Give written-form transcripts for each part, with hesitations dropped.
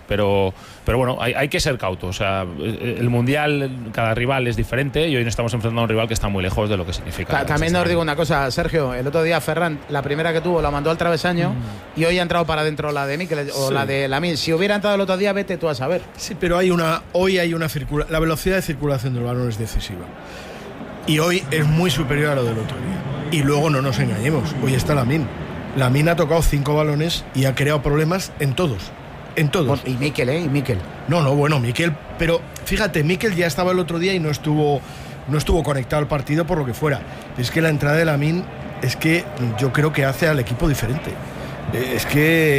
pero bueno, hay que ser cautos. O sea, el Mundial, cada rival es diferente y hoy nos estamos enfrentando a un rival que está muy lejos de lo que significa. También os digo una cosa, Sergio, el otro día Ferran, la primera que tuvo la mandó al travesaño y hoy ha entrado para adentro la de Mikel o la de Lamine. Si hubiera entrado el otro día, vete tú a saber. Sí, pero hoy hay una la velocidad de circulación del balón es decisiva. Y hoy es muy superior a lo del otro día. Y luego no nos engañemos, hoy está Lamine. Lamine ha tocado 5 balones y ha creado problemas en todos. En todos. Y Mikel, ¿eh? Y Mikel. Bueno, Mikel, pero fíjate, Mikel ya estaba el otro día y no estuvo conectado al partido por lo que fuera. Es que la entrada de Lamine es que yo creo que hace al equipo diferente. Es que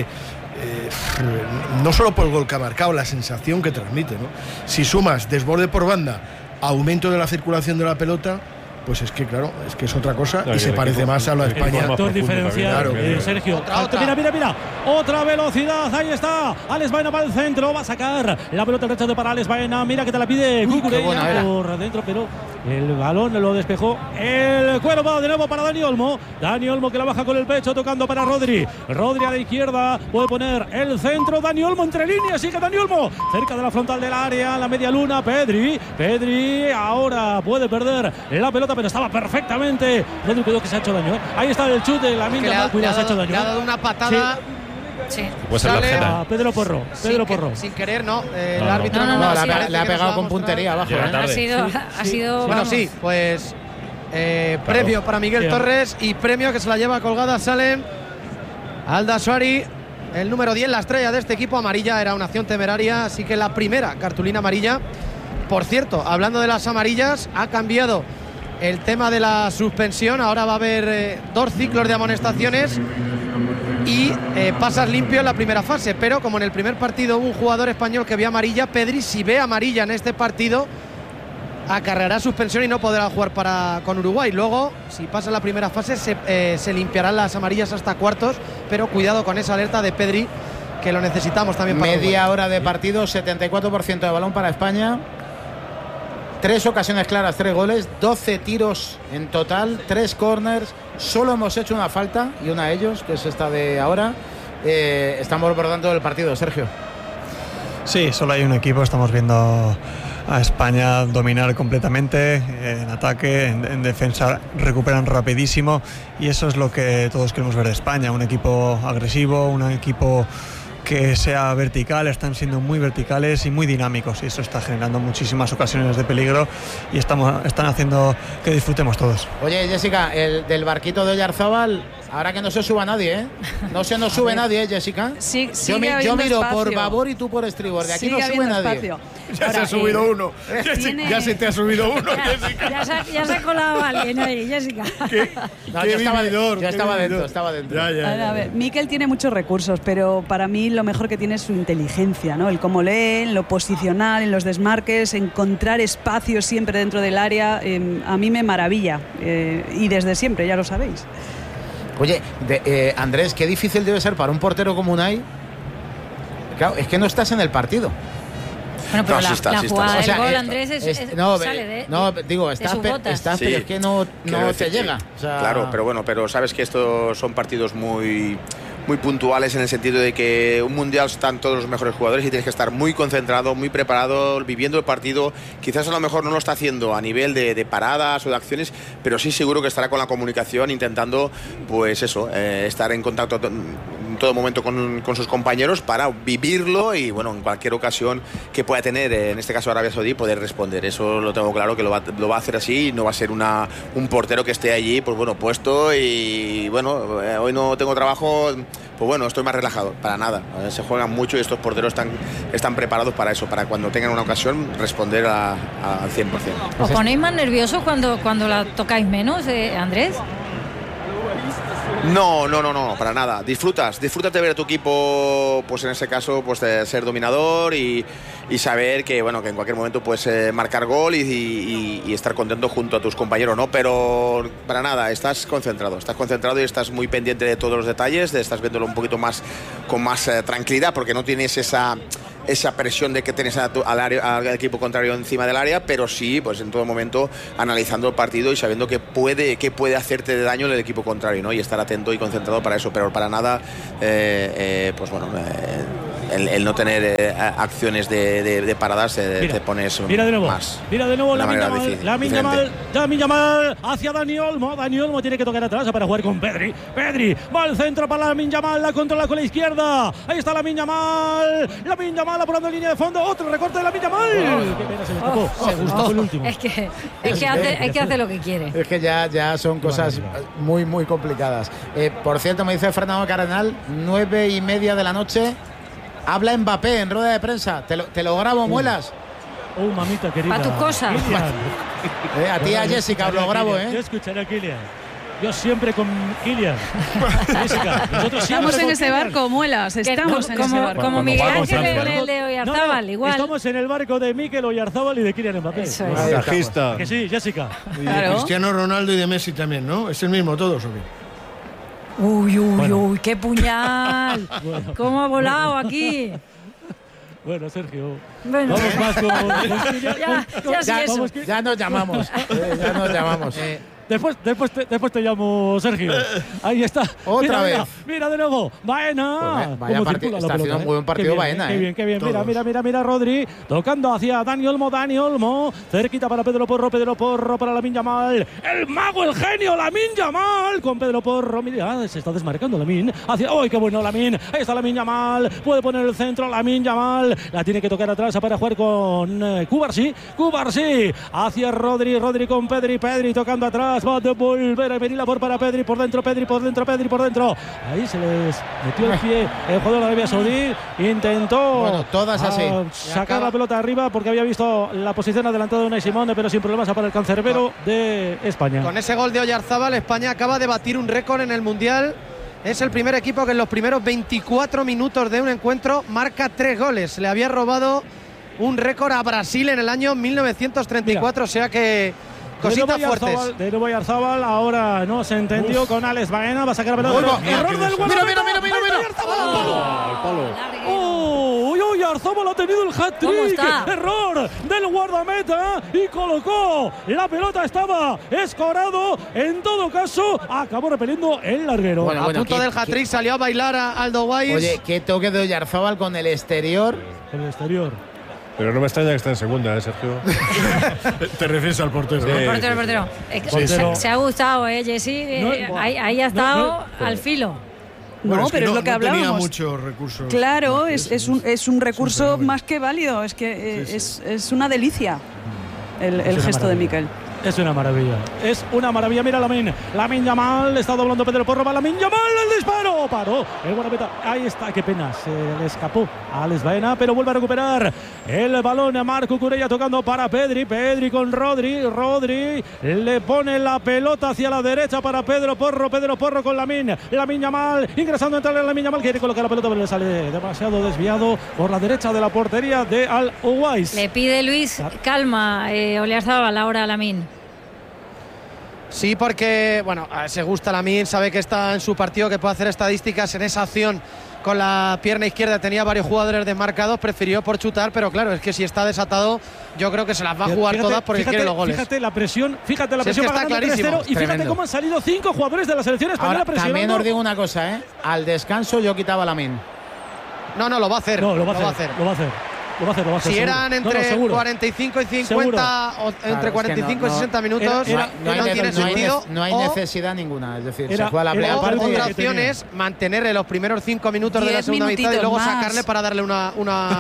no solo por el gol que ha marcado, la sensación que transmite, ¿no? Si sumas desborde por banda, aumento de la circulación de la pelota, pues es que claro, es que es otra cosa y se parece más a la España. El factor diferencial, Sergio. Mira, otra velocidad, ahí está. Alex Baena para el centro, va a sacar la pelota derecha para Alex Baena. Mira que te la pide Cucurella por adentro, pero el balón lo despejó. El cuero va de nuevo para Dani Olmo. Dani Olmo que la baja con el pecho, tocando para Rodri. Rodri a la izquierda, puede poner el centro. Dani Olmo entre líneas, sigue Dani Olmo. Cerca de la frontal del área, la media luna. Pedri ahora puede perder la pelota, pero estaba perfectamente. Rodri, cuidado que se ha hecho daño. Ahí está el chute de Lamine Yamal, cuidado, se ha hecho daño. Le ha dado una patada. Sí. Pues sale Pedro Porro. Sin querer, no. El árbitro le ha pegado con puntería abajo. Ha sido. Bueno, sí, pues premio para Miguel Torres y premio que se la lleva colgada Salem Aldasuari, el número 10, la estrella de este equipo. Amarilla, era una acción temeraria, así que la primera cartulina amarilla. Por cierto, hablando de las amarillas, ha cambiado el tema de la suspensión. Ahora va a haber 2 ciclos de amonestaciones y pasas limpio en la primera fase, pero como en el primer partido hubo un jugador español que vio amarilla, Pedri, si ve amarilla en este partido, acarreará suspensión y no podrá jugar con Uruguay. Luego, si pasa la primera fase, se limpiarán las amarillas hasta cuartos, pero cuidado con esa alerta de Pedri, que lo necesitamos también para media Uruguay. hora de partido, 74% de balón para España, 3 ocasiones claras, 3 goles, 12 tiros en total, 3 corners. Solo hemos hecho una falta y una a ellos, que es esta de ahora. Estamos por tanto el partido, Sergio. Sí, solo hay un equipo. Estamos viendo a España dominar completamente en ataque, en defensa recuperan rapidísimo, y eso es lo que todos queremos ver de España, un equipo agresivo, un equipo que sea vertical. Están siendo muy verticales y muy dinámicos, y eso está generando muchísimas ocasiones de peligro y están haciendo que disfrutemos todos. Oye, Jessica, el del barquito de Oyarzábal, ahora que no se suba nadie, ¿eh? No se nos sube nadie, Jessica. Sí, yo miro espacio por babor y tú por estribor. De aquí no sube nadie. Espacio. Ya se ha subido uno. Ya se te ha subido uno, Jessica. Ya se ha colado alguien ahí, Jessica. No, yo estaba dentro. A ver, Mikel tiene muchos recursos, pero para mí lo mejor que tiene es su inteligencia, ¿no? El cómo lee, en lo posicional, en los desmarques, encontrar espacios siempre dentro del área. A mí me maravilla, y desde siempre, ya lo sabéis. Oye, Andrés, qué difícil debe ser para un portero como Unai. Claro, es que no estás en el partido. Bueno, pero la jugada del gol, Andrés, estás, sí, pero es que no te llega. O sea, claro, pero sabes que estos son partidos muy puntuales, en el sentido de que un mundial están todos los mejores jugadores y tienes que estar muy concentrado, muy preparado, viviendo el partido. Quizás a lo mejor no lo está haciendo a nivel de paradas o de acciones, pero sí seguro que estará con la comunicación, intentando pues eso, estar en contacto en todo momento con sus compañeros para vivirlo y bueno, en cualquier ocasión que pueda tener, en este caso Arabia Saudí, poder responder. Eso lo tengo claro, que lo va a hacer así, y no va a ser un portero que esté allí pues bueno, puesto y bueno, hoy no tengo trabajo, pues bueno, estoy más relajado. Para nada, se juegan mucho y estos porteros están preparados para eso, para cuando tengan una ocasión responder al 100%. ¿Os ponéis más nerviosos cuando la tocáis menos, Andrés? No, para nada. Disfrutas de ver a tu equipo, pues en ese caso, pues de ser dominador y saber que bueno, que en cualquier momento puedes marcar gol y estar contento junto a tus compañeros, ¿no? Pero para nada, estás concentrado y estás muy pendiente de todos los detalles, estás viéndolo un poquito más con más tranquilidad, porque no tienes esa presión de que tienes al equipo contrario encima del área, pero sí, pues en todo momento analizando el partido y sabiendo que puede hacerte de daño el equipo contrario, ¿no? Y estar atento y concentrado para eso, pero para nada, pues bueno, el no tener acciones de paradas te pones mira de nuevo, más. Mira de nuevo Lamine Yamal hacia Dani Olmo. Dani Olmo tiene que tocar atrás para jugar con Pedri. Pedri va al centro para Lamine Yamal, la controla con la izquierda. Ahí está Lamine Yamal. Lamine Yamal apurando en línea de fondo. Otro recorte de Lamine Yamal. Qué pena, se le escapó. Se gustó el último. Es que hace lo que quiere. Es que ya son cosas muy, muy complicadas. Por cierto, me dice Fernando Cardenal, 9:30 de la noche. Habla Mbappé en rueda de prensa. Te lo grabo, Muelas. Mamita querida. Para tus cosas. A ti, a Jessica, os lo grabo, Yo escucharé a Kylian. Yo siempre con Kylian. Jessica, nosotros estamos en ese barco, Muelas. Estamos en ese barco. Como Miguel Ángel en el de Oyarzábal, igual. Estamos en el barco de Mikel Oyarzábal y de Kylian Mbappé. Eso es. Cajista. Que sí, Jessica. Y de Cristiano Ronaldo y de Messi también, ¿no? Es el mismo todos, ¿o qué? Uy, qué puñal. Bueno. ¿Cómo ha volado aquí? Bueno, Sergio. Bueno. Vamos más con ya nos llamamos. Ya nos llamamos. Después te llamo, Sergio. Ahí está. Otra vez. Mira de nuevo. Baena. Vaya partido. Está haciendo un buen partido Baena. Qué bien. Mira, Rodri. Tocando hacia Dani Olmo. Cerquita para Pedro Porro para Lamine Yamal. El mago, el genio, Lamine Yamal. Con Pedro Porro. Mira, se está desmarcando Lamine. ¡Ay, qué bueno Lamine! Ahí está Lamine Yamal. Puede poner el centro Lamine Yamal. La tiene que tocar atrás para jugar con Cubarsí. Hacia Rodri con Pedri tocando atrás. Va a devolver a venir la por para Pedri por dentro. Ahí se les metió el pie el jugador de Arabia Saudí. Intentó todas así sacar la pelota arriba porque había visto la posición adelantada de Unai Simón, pero sin problemas para el cancerbero de España. Con ese gol de Oyarzábal, España acaba de batir un récord en el Mundial. Es el primer equipo que en los primeros 24 minutos de un encuentro marca 3 goles. Le había robado un récord a Brasil en el año 1934, o sea que cositas fuertes. De nuevo Oyarzábal, ahora no se entendió con Alex Baena, va a sacar la pelota. Error del guardameta. Mira. Oyarzábal ha tenido el hat-trick. Error del guardameta y colocó la pelota, estaba escorado. En todo caso, acabó repeliendo el larguero. A punto del hat-trick salió a bailar a Aldo Weiss. Oye, qué toque de Oyarzábal con el exterior. Pero no me extraña que esté en segunda, Sergio. Te refieres al portero. Sí. El portero. Se ha gustado, Jessy. Ahí ha estado al filo. No, pero es lo que hablábamos. Tenía muchos recursos. Claro, es un recurso más que válido. Es que es una delicia el gesto de Mikel. Es una maravilla. Mira Lamine Yamal, está doblando Pedro Porro, va Lamine Yamal, el disparo, paró el guardameta, ahí está, qué pena, se le escapó a Alex Baena, pero vuelve a recuperar el balón a Marco Cucurella tocando para Pedri con Rodri le pone la pelota hacia la derecha para Pedro Porro con Lamine Yamal, ingresando entre Lamine Yamal, quiere colocar la pelota pero le sale demasiado desviado por la derecha de la portería de Al Owais. Le pide Luis calma, Oyarzábal ahora a Lamine. Sí, porque se gusta Lamine, sabe que está en su partido, que puede hacer estadísticas en esa acción con la pierna izquierda. Tenía varios jugadores desmarcados, prefirió por chutar, pero claro, es que si está desatado, yo creo que se las va a jugar todas porque quiere los goles. Fíjate la presión, es que está clarísimo. Y fíjate cómo han salido 5 jugadores de la selección española presionando. También os digo una cosa, al descanso yo quitaba a Lamine. No, lo va a hacer. Lo va a hacer. Si eran entre 45 y 50 o entre 45 y 60 minutos, no tiene sentido. No hay necesidad ninguna. Es decir, se juega la primera parte. Otra opción es mantenerle los primeros 5 minutos de la segunda mitad y luego sacarle para darle una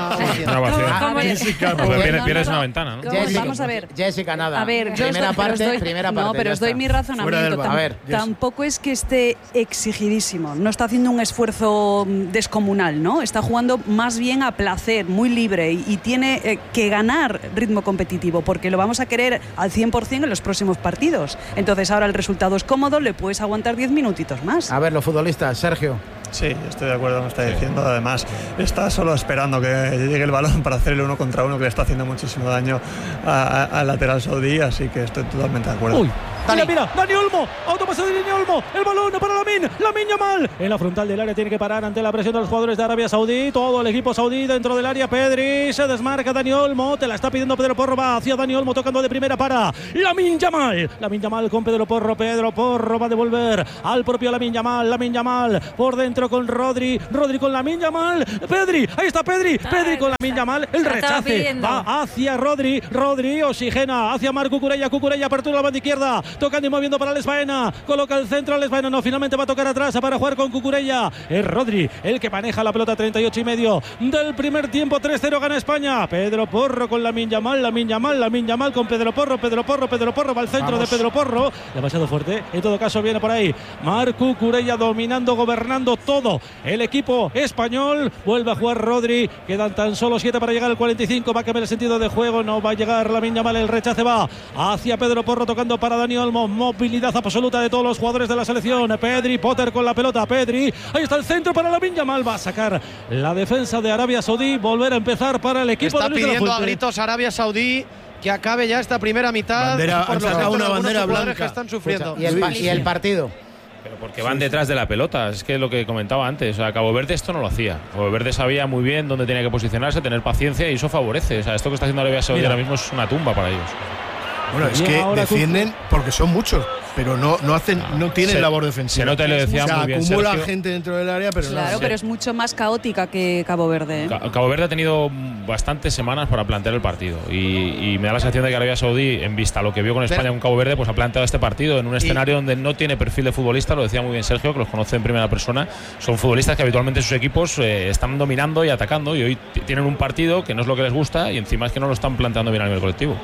ovación. Pierdes una ventana, ¿no? Vamos a ver. Jessica, nada. A ver, primera parte. No, pero os doy mi razonamiento. Tampoco es que esté exigidísimo. No está haciendo un esfuerzo descomunal, ¿no? Está jugando más bien a placer, muy libre. Y tiene que ganar ritmo competitivo porque lo vamos a querer al 100% en los próximos partidos. Entonces ahora el resultado es cómodo, le puedes aguantar 10 minutitos más. A ver, los futbolistas, Sergio. Sí, estoy de acuerdo, me está diciendo. Además, está solo esperando que llegue el balón para hacer el 1 contra 1, que le está haciendo muchísimo daño al lateral saudí, así que estoy totalmente de acuerdo. Mira, Dani Olmo, autopase de Dani Olmo, el balón para Lamine Yamal. En la frontal del área tiene que parar ante la presión de los jugadores de Arabia Saudí. Todo el equipo saudí dentro del área. Pedri se desmarca. Dani Olmo, te la está pidiendo Pedro Porro. Va hacia Dani Olmo tocando de primera para Lamine Yamal. Lamine Yamal con Pedro Porro. Pedro Porro va a devolver al propio Lamine Yamal. Lamine Yamal por dentro con Rodri. Rodri con Lamine Yamal. Pedri, ahí está Pedri. Pedri con Lamine Yamal. El rechace va hacia Rodri. Rodri oxigena hacia Marc Cucurella. Cucurella apertura la banda izquierda. Tocando y moviendo para Alex Baena. Coloca el centro. Alex Baena no, finalmente va a tocar atrás para jugar con Cucurella. Es Rodri el que maneja la pelota. 38,5 del primer tiempo. 3-0 gana España. Pedro Porro con Lamine Yamal. Lamine Yamal con Pedro Porro. Pedro Porro va al centro de Pedro Porro. Demasiado fuerte. En todo caso viene por ahí Marc Cucurella dominando, gobernando todo el equipo español. Vuelve a jugar Rodri. Quedan tan solo 7 para llegar al 45. Va a cambiar el sentido de juego. No va a llegar Lamine Yamal. El rechace va hacia Pedro Porro tocando para Dani Olmo. Movilidad absoluta de todos los jugadores de la selección. Pedri, Potter con la pelota. Pedri, ahí está el centro para Lamine Yamal. Va a sacar la defensa de Arabia Saudí. Volver a empezar para el equipo. Está pidiendo a gritos Arabia Saudí que acabe ya esta primera mitad. Han sacado una bandera blanca que están sufriendo. ¿Y el partido? Pero porque van detrás de la pelota, es que lo que comentaba antes, o sea, Cabo Verde esto no lo hacía. Cabo Verde sabía muy bien dónde tenía que posicionarse, tener paciencia, y eso favorece. O sea, esto que está haciendo Arabia Saudí ahora mismo es una tumba para ellos. Bueno, es que defienden porque son muchos, pero no tienen labor defensiva. Se nota y le decía muy bien acumula Sergio. gente dentro del área, pero claro, pero es mucho más caótica que Cabo Verde, ¿eh? Cabo Verde ha tenido bastantes semanas para plantear el partido y me da la sensación de que Arabia Saudí, en vista a lo que vio con España con Cabo Verde, pues ha planteado este partido en un escenario donde no tiene perfil de futbolista. Lo decía muy bien Sergio, que los conoce en primera persona. Son futbolistas que habitualmente sus equipos están dominando y atacando, y hoy tienen un partido que no es lo que les gusta, y encima es que no lo están planteando bien a nivel colectivo.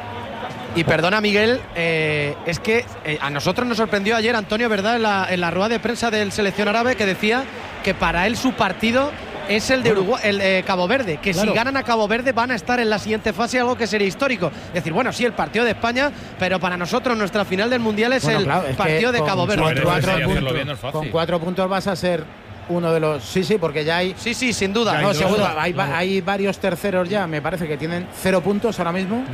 Y perdona, Miguel, es que a nosotros nos sorprendió ayer Antonio, ¿verdad?, en la rueda de prensa del selección árabe, que decía que para él su partido es el de Uruguay, el de Cabo Verde, que claro, si ganan a Cabo Verde van a estar en la siguiente fase, algo que sería histórico. Es decir, bueno, sí, el partido de España, pero para nosotros nuestra final del Mundial es partido de Cabo Verde. Con 4 puntos vas a ser uno de los... Sí, porque ya hay... Sí, sin duda. No, seguro, hay varios terceros ya, me parece que tienen 0 puntos ahora mismo.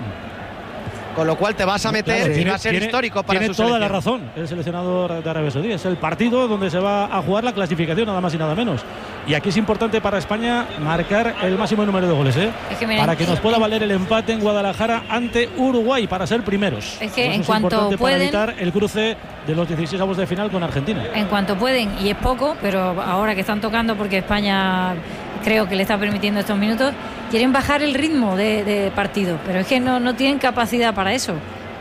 Con lo cual te vas a meter y va a ser histórico para su selección. Tiene toda la razón el seleccionador de Arabia Saudí. Es el partido donde se va a jugar la clasificación, nada más y nada menos. Y aquí es importante para España marcar el máximo número de goles, para que nos pueda valer el empate en Guadalajara ante Uruguay, para ser primeros. Es que en cuanto pueden, para evitar el cruce de los 16avos de final con Argentina. En cuanto pueden, y es poco, pero ahora que están tocando, porque España creo que le está permitiendo estos minutos, quieren bajar el ritmo de partido, pero es que no tienen capacidad para eso.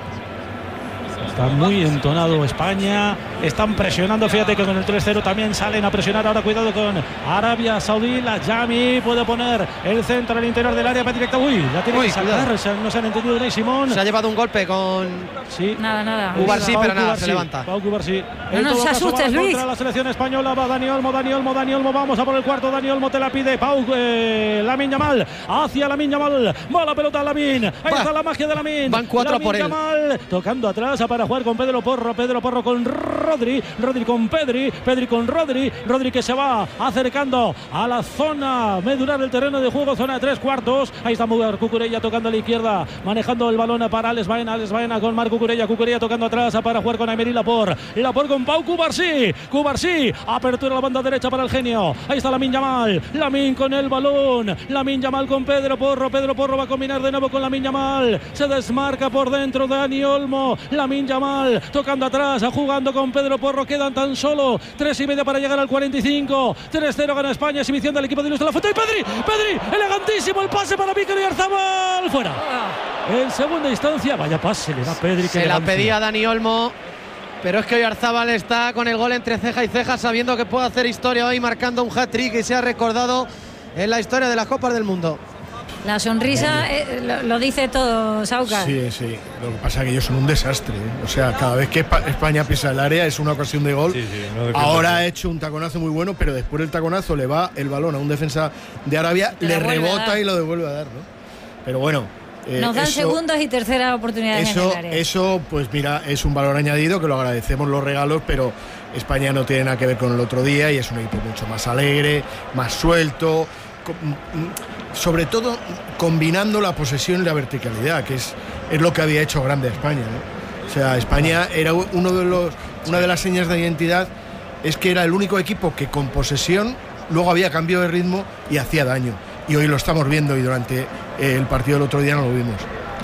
Está muy entonado España, están presionando, fíjate que con el 3-0 también salen a presionar. Ahora cuidado con Arabia Saudí, la Yami puede poner el centro al interior del área para directa. Ya tiene que saltar, no se han entendido Unai Simón. Se ha llevado un golpe con... Sí. Nada. Cubarsí, pero nada, se levanta. No se asustes, Luis. Contra la selección española va Dani Olmo, vamos a por el cuarto. Dani Olmo te la pide Lamine Yamal, hacia Lamine Yamal, va la pelota a Lamine, ahí está la magia de Lamine. Van 4 por él. Yamal, tocando atrás para jugar con Pedro Porro con Rodri con Pedri con Rodri que se va acercando a la zona medular del terreno de juego, zona de 3/4. Ahí está Cucurella tocando a la izquierda, manejando el balón para Alex Baena con Marc Cucurella tocando atrás para jugar con Aymeri Laporte con Pau Cubarsí, apertura a la banda derecha para el genio. Ahí está Lamine Yamal, con el balón, Lamine Yamal con Pedro Porro va a combinar de nuevo con Lamine Yamal, se desmarca por dentro Dani Olmo, Lamine Yamal tocando atrás, jugando con Pedro Porro. Quedan tan solo 3:30 para llegar al 45. 3-0 gana España, exhibición del equipo de Luis de la Fuente. Y Pedri, elegantísimo el pase para Mikel Oyarzabal, fuera. En segunda instancia, vaya pase le da Pedri. Se la pedía Dani Olmo, pero es que Oyarzabal está con el gol entre ceja y ceja, sabiendo que puede hacer historia hoy, marcando un hat-trick y se ha recordado en la historia de las Copas del Mundo. La sonrisa lo dice todo, Sauca. Sí. Lo que pasa es que ellos son un desastre. O sea, cada vez que España pisa el área es una ocasión de gol. Ahora ha hecho un taconazo muy bueno, pero después del taconazo le va el balón a un defensa de Arabia, le rebota y lo devuelve a dar, ¿no? Pero bueno. Nos dan segundas y terceras oportunidades en el área. Eso, pues mira, es un valor añadido que lo agradecemos los regalos, pero España no tiene nada que ver con el otro día y es un equipo mucho más alegre, más suelto. Sobre todo combinando la posesión y la verticalidad, que es lo que había hecho grande España, ¿no? O sea, España era una de las señas de identidad, es que era el único equipo que con posesión luego había cambio de ritmo y hacía daño. Y hoy lo estamos viendo, y durante el partido del otro día no lo vimos.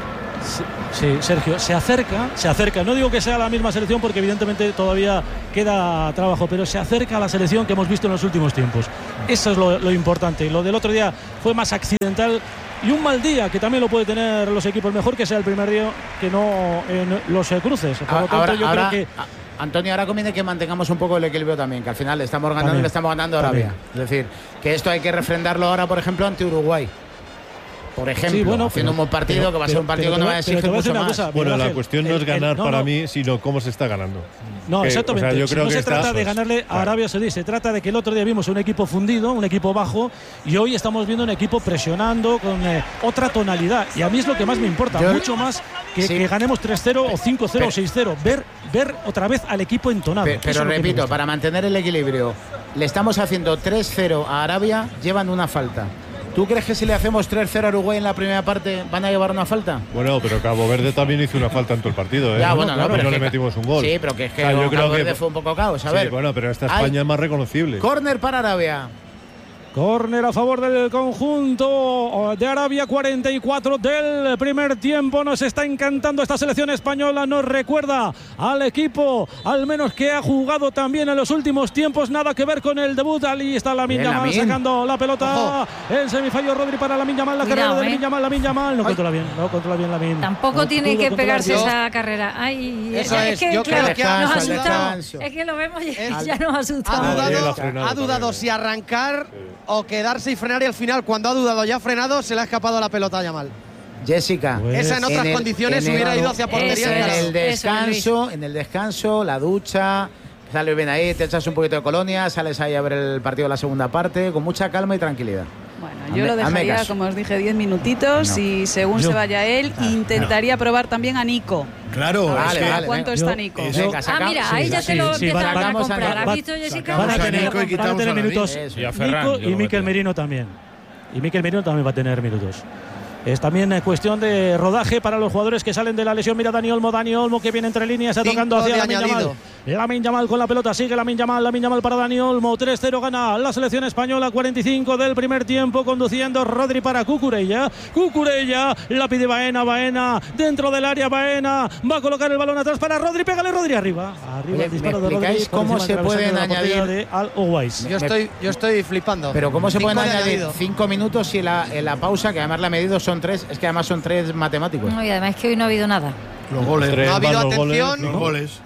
Sí, Sergio, se acerca. No digo que sea la misma selección porque evidentemente todavía queda trabajo, pero se acerca a la selección que hemos visto en los últimos tiempos. Eso es lo importante. Lo del otro día fue más accidental y un mal día, que también lo puede tener los equipos. Mejor que sea el primer día que no en los cruces. Por lo tanto, yo creo que... Antonio, ahora conviene que mantengamos un poco el equilibrio también, que al final le estamos ganando y le estamos ganando a Arabia. Es decir, que esto hay que refrendarlo ahora, por ejemplo, ante Uruguay. Por ejemplo, sí, bueno, haciendo un buen partido, que va a ser un partido que no va a exigir mucho más. Bueno, la cuestión no es ganar para mí, sino cómo se está ganando. No, exactamente. O sea, yo creo no que se trata de ganarle a Arabia Saudí, se trata de que el otro día vimos un equipo fundido, un equipo bajo, y hoy estamos viendo un equipo presionando con otra tonalidad. Y a mí es lo que más me importa, mucho más que ganemos 3-0 o 5-0 o 6-0. Ver otra vez al equipo entonado. Pero repito, para mantener el equilibrio, le estamos haciendo 3-0 a Arabia, llevan una falta. ¿Tú crees que si le hacemos 3-0 a Uruguay en la primera parte van a llevar una falta? Bueno, pero Cabo Verde también hizo una falta en todo el partido, ¿eh? Ya, bueno, no, pero no le metimos un gol. Sí, pero que es que yo creo Cabo Verde que fue un poco caos. A ver. Sí, bueno, pero esta España es más reconocible. Córner para Arabia. Córner a favor del conjunto de Arabia, 44 del primer tiempo. Nos está encantando esta selección española. Nos recuerda al equipo, al menos que ha jugado también en los últimos tiempos. Nada que ver con el debut. Ahí está Lamine Yamal sacando la pelota. El semifallo Rodri para Lamine Yamal. La carrera de Lamine Yamal. No controla bien Lamine. Tampoco tiene que pegarse esa carrera. Ay, eso es. Que, yo claro, creo que nos ha asustado. Es que lo vemos y ya nos ha asustado. Ha dudado si arrancar o quedarse y frenar, y al final, cuando ha dudado y ha frenado, se le ha escapado la pelota a Yamal. Jessica, esa en otras condiciones hubiera ido hacia portería. En el descanso, la ducha, sales bien ahí, te echas un poquito de colonia, sales ahí a ver el partido de la segunda parte con mucha calma y tranquilidad. Bueno, yo lo dejaría, como os dije, 10 minutitos y según se vaya él, intentaría probar también a Nico. Claro, vale, ¿cuánto está Nico? Mira, ahí ya te lo empiezan a comprar. ¿Has visto, Jessica? Van a tener minutos Nico y Mikel Merino también. Y Mikel Merino también va a tener minutos. Es también cuestión de rodaje para los jugadores que salen de la lesión. Mira Dani Olmo que viene entre líneas, está tocando hacia Lamine Yamal. Lamine Yamal con la pelota, sigue Lamine Yamal para Dani Olmo. 3-0 gana la selección española, 45 del primer tiempo, conduciendo Rodri para Cucurella, la pide Baena, dentro del área Baena, va a colocar el balón atrás para Rodri, pégale Rodri arriba. Oye, el disparo de Rodri. ¿Cómo se pueden añadir? Yo estoy flipando. Pero ¿cómo se pueden añadir 5 minutos y en la pausa, que además la ha medido, son 3, es que además son 3 matemáticos? No, y además es que hoy no ha habido nada. Los goles. No ha habido atención. Los goles.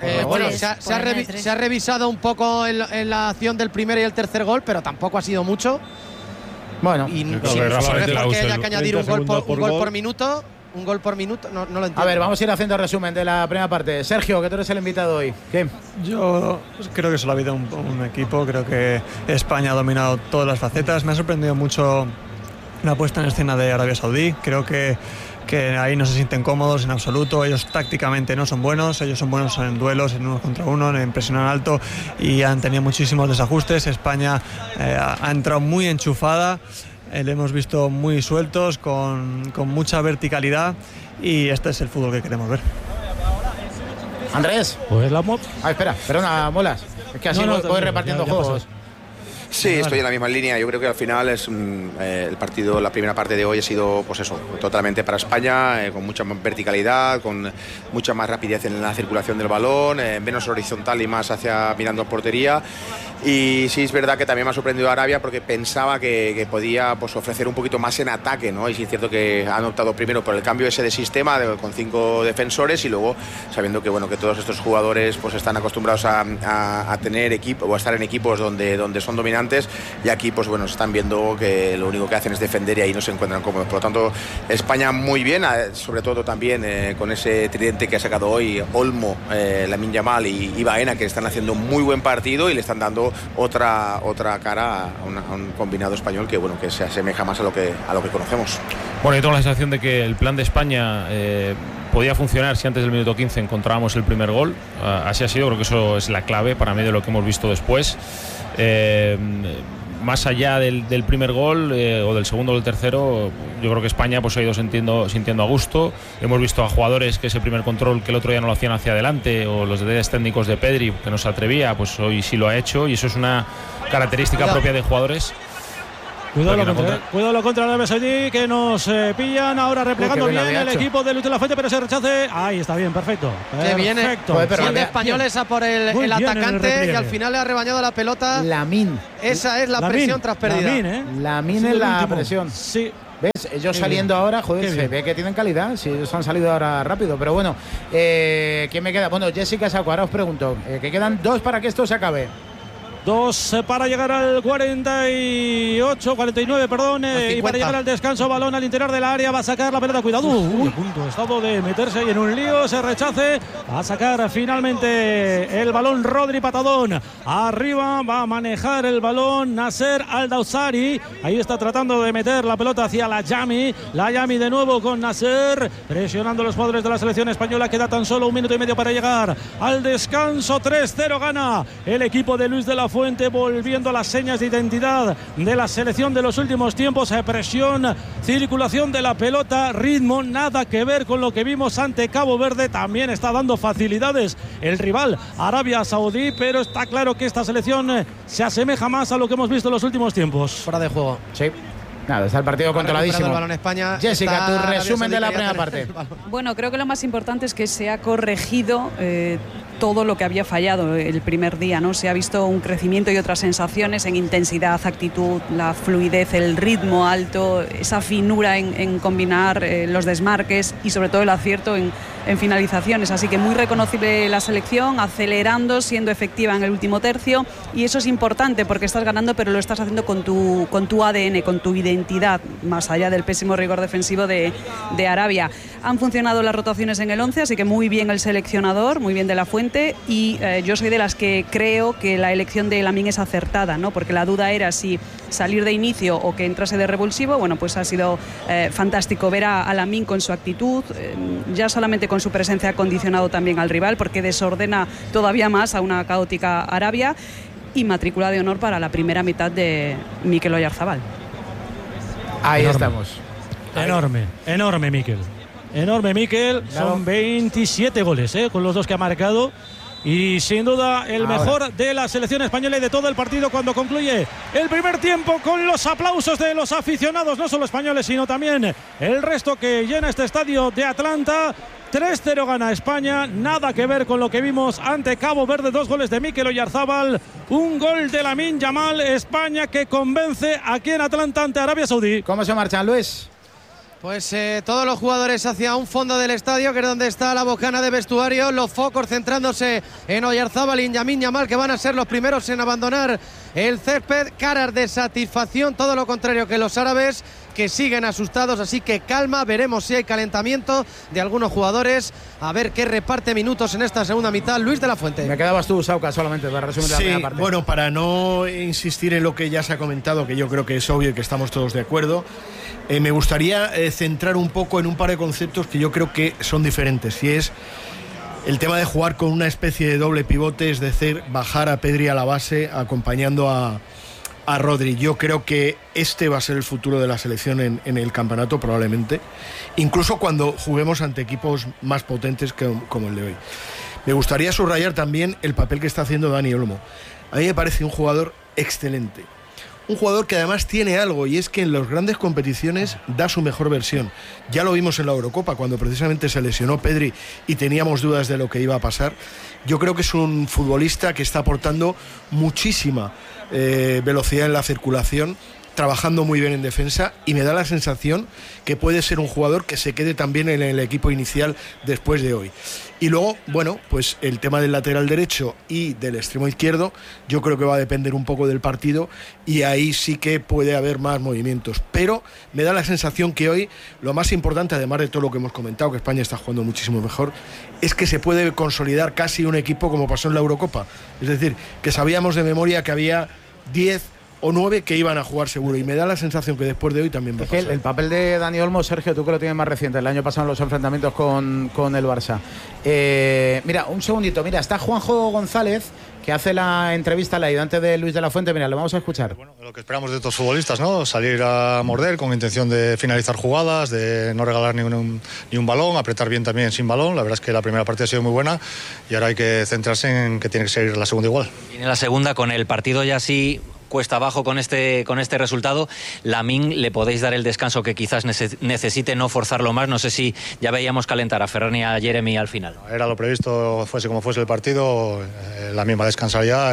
Se ha revisado un poco en la acción del primer y el tercer gol, pero tampoco ha sido mucho. Bueno, y no sé por qué haya que añadir un gol por minuto. Un gol por minuto, no lo entiendo. A ver, vamos a ir haciendo resumen de la primera parte. Sergio, que tú eres el invitado hoy. ¿Qué? Yo creo que solo ha habido un equipo. Creo que España ha dominado todas las facetas. Me ha sorprendido mucho la puesta en escena de Arabia Saudí. Creo que ahí no se sienten cómodos en absoluto. Ellos tácticamente no son buenos, ellos son buenos en duelos, en uno contra uno, en presión alto, y han tenido muchísimos desajustes. España ha entrado muy enchufada, le hemos visto muy sueltos, con mucha verticalidad, y este es el fútbol que queremos ver. Andrés. Pues espera, perdona, Molas. Es que así voy repartiendo juegos. Sí, estoy en la misma línea. Yo creo que al final es el partido, la primera parte de hoy ha sido, pues eso, totalmente para España, con mucha más verticalidad, con mucha más rapidez en la circulación del balón, menos horizontal y más hacia mirando a portería. Y sí es verdad que también me ha sorprendido Arabia, porque pensaba que podía, pues, ofrecer un poquito más en ataque, ¿no? Y sí es cierto que han optado primero por el cambio ese de sistema con 5 defensores, y luego sabiendo que, bueno, que todos estos jugadores pues están acostumbrados a tener equipo o a estar en equipos donde son dominantes, y aquí pues bueno, están viendo que lo único que hacen es defender, y ahí no se encuentran cómodos. Por lo tanto, España muy bien, sobre todo también con ese tridente que ha sacado hoy Olmo, Lamine Yamal y Baena, que están haciendo un muy buen partido y le están dando otra cara a un combinado español que, bueno, que se asemeja más a lo que conocemos. Bueno, yo tengo la sensación de que el plan de España podía funcionar si antes del minuto 15 encontrábamos el primer gol. Así ha sido, creo que eso es la clave para mí de lo que hemos visto después. más allá del primer gol o del segundo o del tercero, yo creo que España pues ha ido sintiendo a gusto. Hemos visto a jugadores que ese primer control que el otro día no lo hacían hacia adelante, o los detalles técnicos de Pedri que no se atrevía, pues hoy sí lo ha hecho, y eso es una característica propia de jugadores. Cuidado lo contra el Arabia Saudí, que nos pillan ahora replegando bien el equipo de Luis de la Fuente, pero se rechace. Ahí está bien, perfecto. Que viene el español a por el atacante y al final le ha rebañado la pelota. Lamine. Esa es la presión tras pérdida. Lamine es la presión. Sí. ¿Ves? Ellos saliendo ahora, joder, se ve que tienen calidad. Si ellos han salido ahora rápido. Pero bueno, ¿quién me queda? Bueno, Jessica Saco, ahora os pregunto, que quedan 2 para que esto se acabe. 2 para llegar al 49, perdón, y para llegar al descanso, balón al interior del área, va a sacar la pelota, cuidado, punto, estado de meterse ahí en un lío, se rechace, va a sacar finalmente el balón Rodri Patadón, arriba va a manejar el balón Nasser Al-Dawsari, ahí está tratando de meter la pelota hacia la Yami de nuevo con Nasser, presionando a los jugadores de la selección española, queda tan solo 1 minuto y medio para llegar al descanso, 3-0 gana el equipo de Luis de la Fuente, volviendo a las señas de identidad de la selección de los últimos tiempos, presión, circulación de la pelota, ritmo, nada que ver con lo que vimos ante Cabo Verde, también está dando facilidades el rival Arabia Saudí, pero está claro que esta selección se asemeja más a lo que hemos visto en los últimos tiempos. Fuera de juego. Sí. Nada, está el partido controladísimo. El balón España. Jessica, tu resumen de la primera parte. Bueno, creo que lo más importante es que se ha corregido todo lo que había fallado el primer día, ¿no? Se ha visto un crecimiento y otras sensaciones en intensidad, actitud, la fluidez, el ritmo alto, esa finura en combinar los desmarques y sobre todo el acierto en finalizaciones. Así que muy reconocible la selección, acelerando, siendo efectiva en el último tercio, y eso es importante porque estás ganando, pero lo estás haciendo con tu ADN, con tu identidad, más allá del pésimo rigor defensivo de Arabia. Han funcionado las rotaciones en el 11, así que muy bien el seleccionador, muy bien de la Fuente, y yo soy de las que creo que la elección de Lamine es acertada, ¿no? Porque la duda era si salir de inicio o que entrase de revulsivo. Bueno, pues ha sido fantástico ver a Lamine con su actitud, ya solamente con su presencia ha condicionado también al rival, porque desordena todavía más a una caótica Arabia, y matrícula de honor para la primera mitad de Mikel Oyarzabal. Ahí estamos. Enorme Mikel. Enorme Mikel, son 27 goles con los 2 que ha marcado, y sin duda el mejor de la selección española y de todo el partido cuando concluye el primer tiempo, con los aplausos de los aficionados, no solo españoles sino también el resto que llena este estadio de Atlanta. 3-0 gana España, nada que ver con lo que vimos ante Cabo Verde. 2 goles de Mikel Oyarzabal, 1 gol de Lamine Yamal. España que convence aquí en Atlanta ante Arabia Saudí. ¿Cómo se marchan, Luis? Pues todos los jugadores hacia un fondo del estadio, que es donde está la bocana de vestuario, los focos centrándose en Oyarzabal y en Lamine Yamal, que van a ser los primeros en abandonar el césped. Caras de satisfacción, todo lo contrario que los árabes, que siguen asustados, así que calma, veremos si hay calentamiento de algunos jugadores, a ver qué reparte minutos en esta segunda mitad Luis de la Fuente. Me quedabas tú, Sauca, solamente para resumir la primera parte. Bueno, para no insistir en lo que ya se ha comentado, que yo creo que es obvio y que estamos todos de acuerdo, me gustaría centrar un poco en un par de conceptos que yo creo que son diferentes, y es el tema de jugar con una especie de doble pivote, es decir, bajar a Pedri a la base acompañando a Rodri. Yo creo que este va a ser el futuro de la selección en el campeonato, probablemente, incluso cuando juguemos ante equipos más potentes como el de hoy. Me gustaría subrayar también el papel que está haciendo Dani Olmo. A mí me parece un jugador excelente, un jugador que además tiene algo, y es que en las grandes competiciones da su mejor versión. Ya lo vimos en la Eurocopa, cuando precisamente se lesionó Pedri y teníamos dudas de lo que iba a pasar. Yo creo que es un futbolista que está aportando muchísima velocidad en la circulación, trabajando muy bien en defensa, y me da la sensación que puede ser un jugador que se quede también en el equipo inicial después de hoy. Y luego, bueno, pues el tema del lateral derecho y del extremo izquierdo, yo creo que va a depender un poco del partido, y ahí sí que puede haber más movimientos. Pero me da la sensación que hoy lo más importante, además de todo lo que hemos comentado, que España está jugando muchísimo mejor, es que se puede consolidar casi un equipo como pasó en la Eurocopa. Es decir, que sabíamos de memoria que había 10 o 9 que iban a jugar seguro. Y me da la sensación que después de hoy también va a pasar. El papel de Dani Olmo, Sergio, tú que lo tienes más reciente, el año pasado en los enfrentamientos con el Barça. Mira, un segundito, mira, está Juanjo González, que hace la entrevista al ayudante de Luis de la Fuente. Mira, lo vamos a escuchar. Bueno, lo que esperamos de estos futbolistas, ¿no? Salir a morder con intención de finalizar jugadas, de no regalar ni un balón, apretar bien también sin balón. La verdad es que la primera partida ha sido muy buena y ahora hay que centrarse en que tiene que seguir la segunda igual. Y en la segunda, con el partido ya así cuesta abajo con este resultado, Lamine le podéis dar el descanso que quizás necesite, no forzarlo más. No sé si ya veíamos calentar a Ferran y a Jeremy al final. Era lo previsto, fuese como fuese el partido. Lamine va a descansar ya,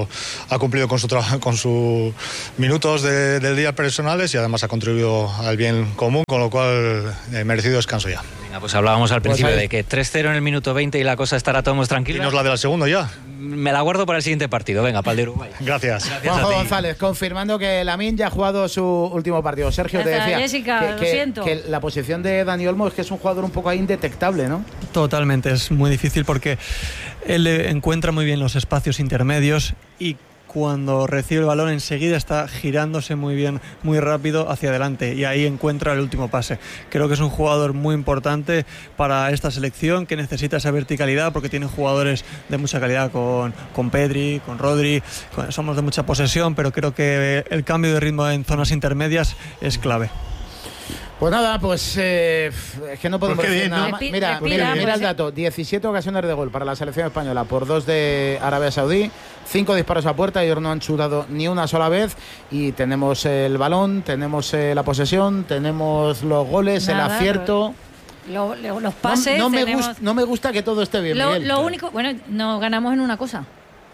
ha cumplido con sus minutos del día personales y además ha contribuido al bien común, con lo cual merecido descanso ya. Venga, pues hablábamos al principio de que 3-0 en el minuto 20 y la cosa estará todos tranquilos. ¿Y nos la de la segunda ya? Me la guardo para el siguiente partido. Venga, para el de Uruguay. Gracias. Juanjo González, confirmando que Lamine ya ha jugado su último partido. Sergio, te decía Jessica, lo siento. Que la posición de Dani Olmo es que es un jugador un poco ahí indetectable, ¿no? Totalmente, es muy difícil porque él encuentra muy bien los espacios intermedios y cuando recibe el balón enseguida está girándose muy bien, muy rápido hacia adelante y ahí encuentra el último pase. Creo que es un jugador muy importante para esta selección, que necesita esa verticalidad porque tiene jugadores de mucha calidad con Pedri, con Rodri, somos de mucha posesión, pero creo que el cambio de ritmo en zonas intermedias es clave. Pues nada, pues es que no podemos decir nada más. Mira el dato, 17 ocasiones de gol para la selección española por 2 de Arabia Saudí, 5 disparos a puerta, ellos no han chutado ni una sola vez y tenemos el balón, tenemos la posesión, tenemos los goles, el acierto. Los pases. No me gusta que todo esté bien. Lo único, bueno, nos ganamos en una cosa.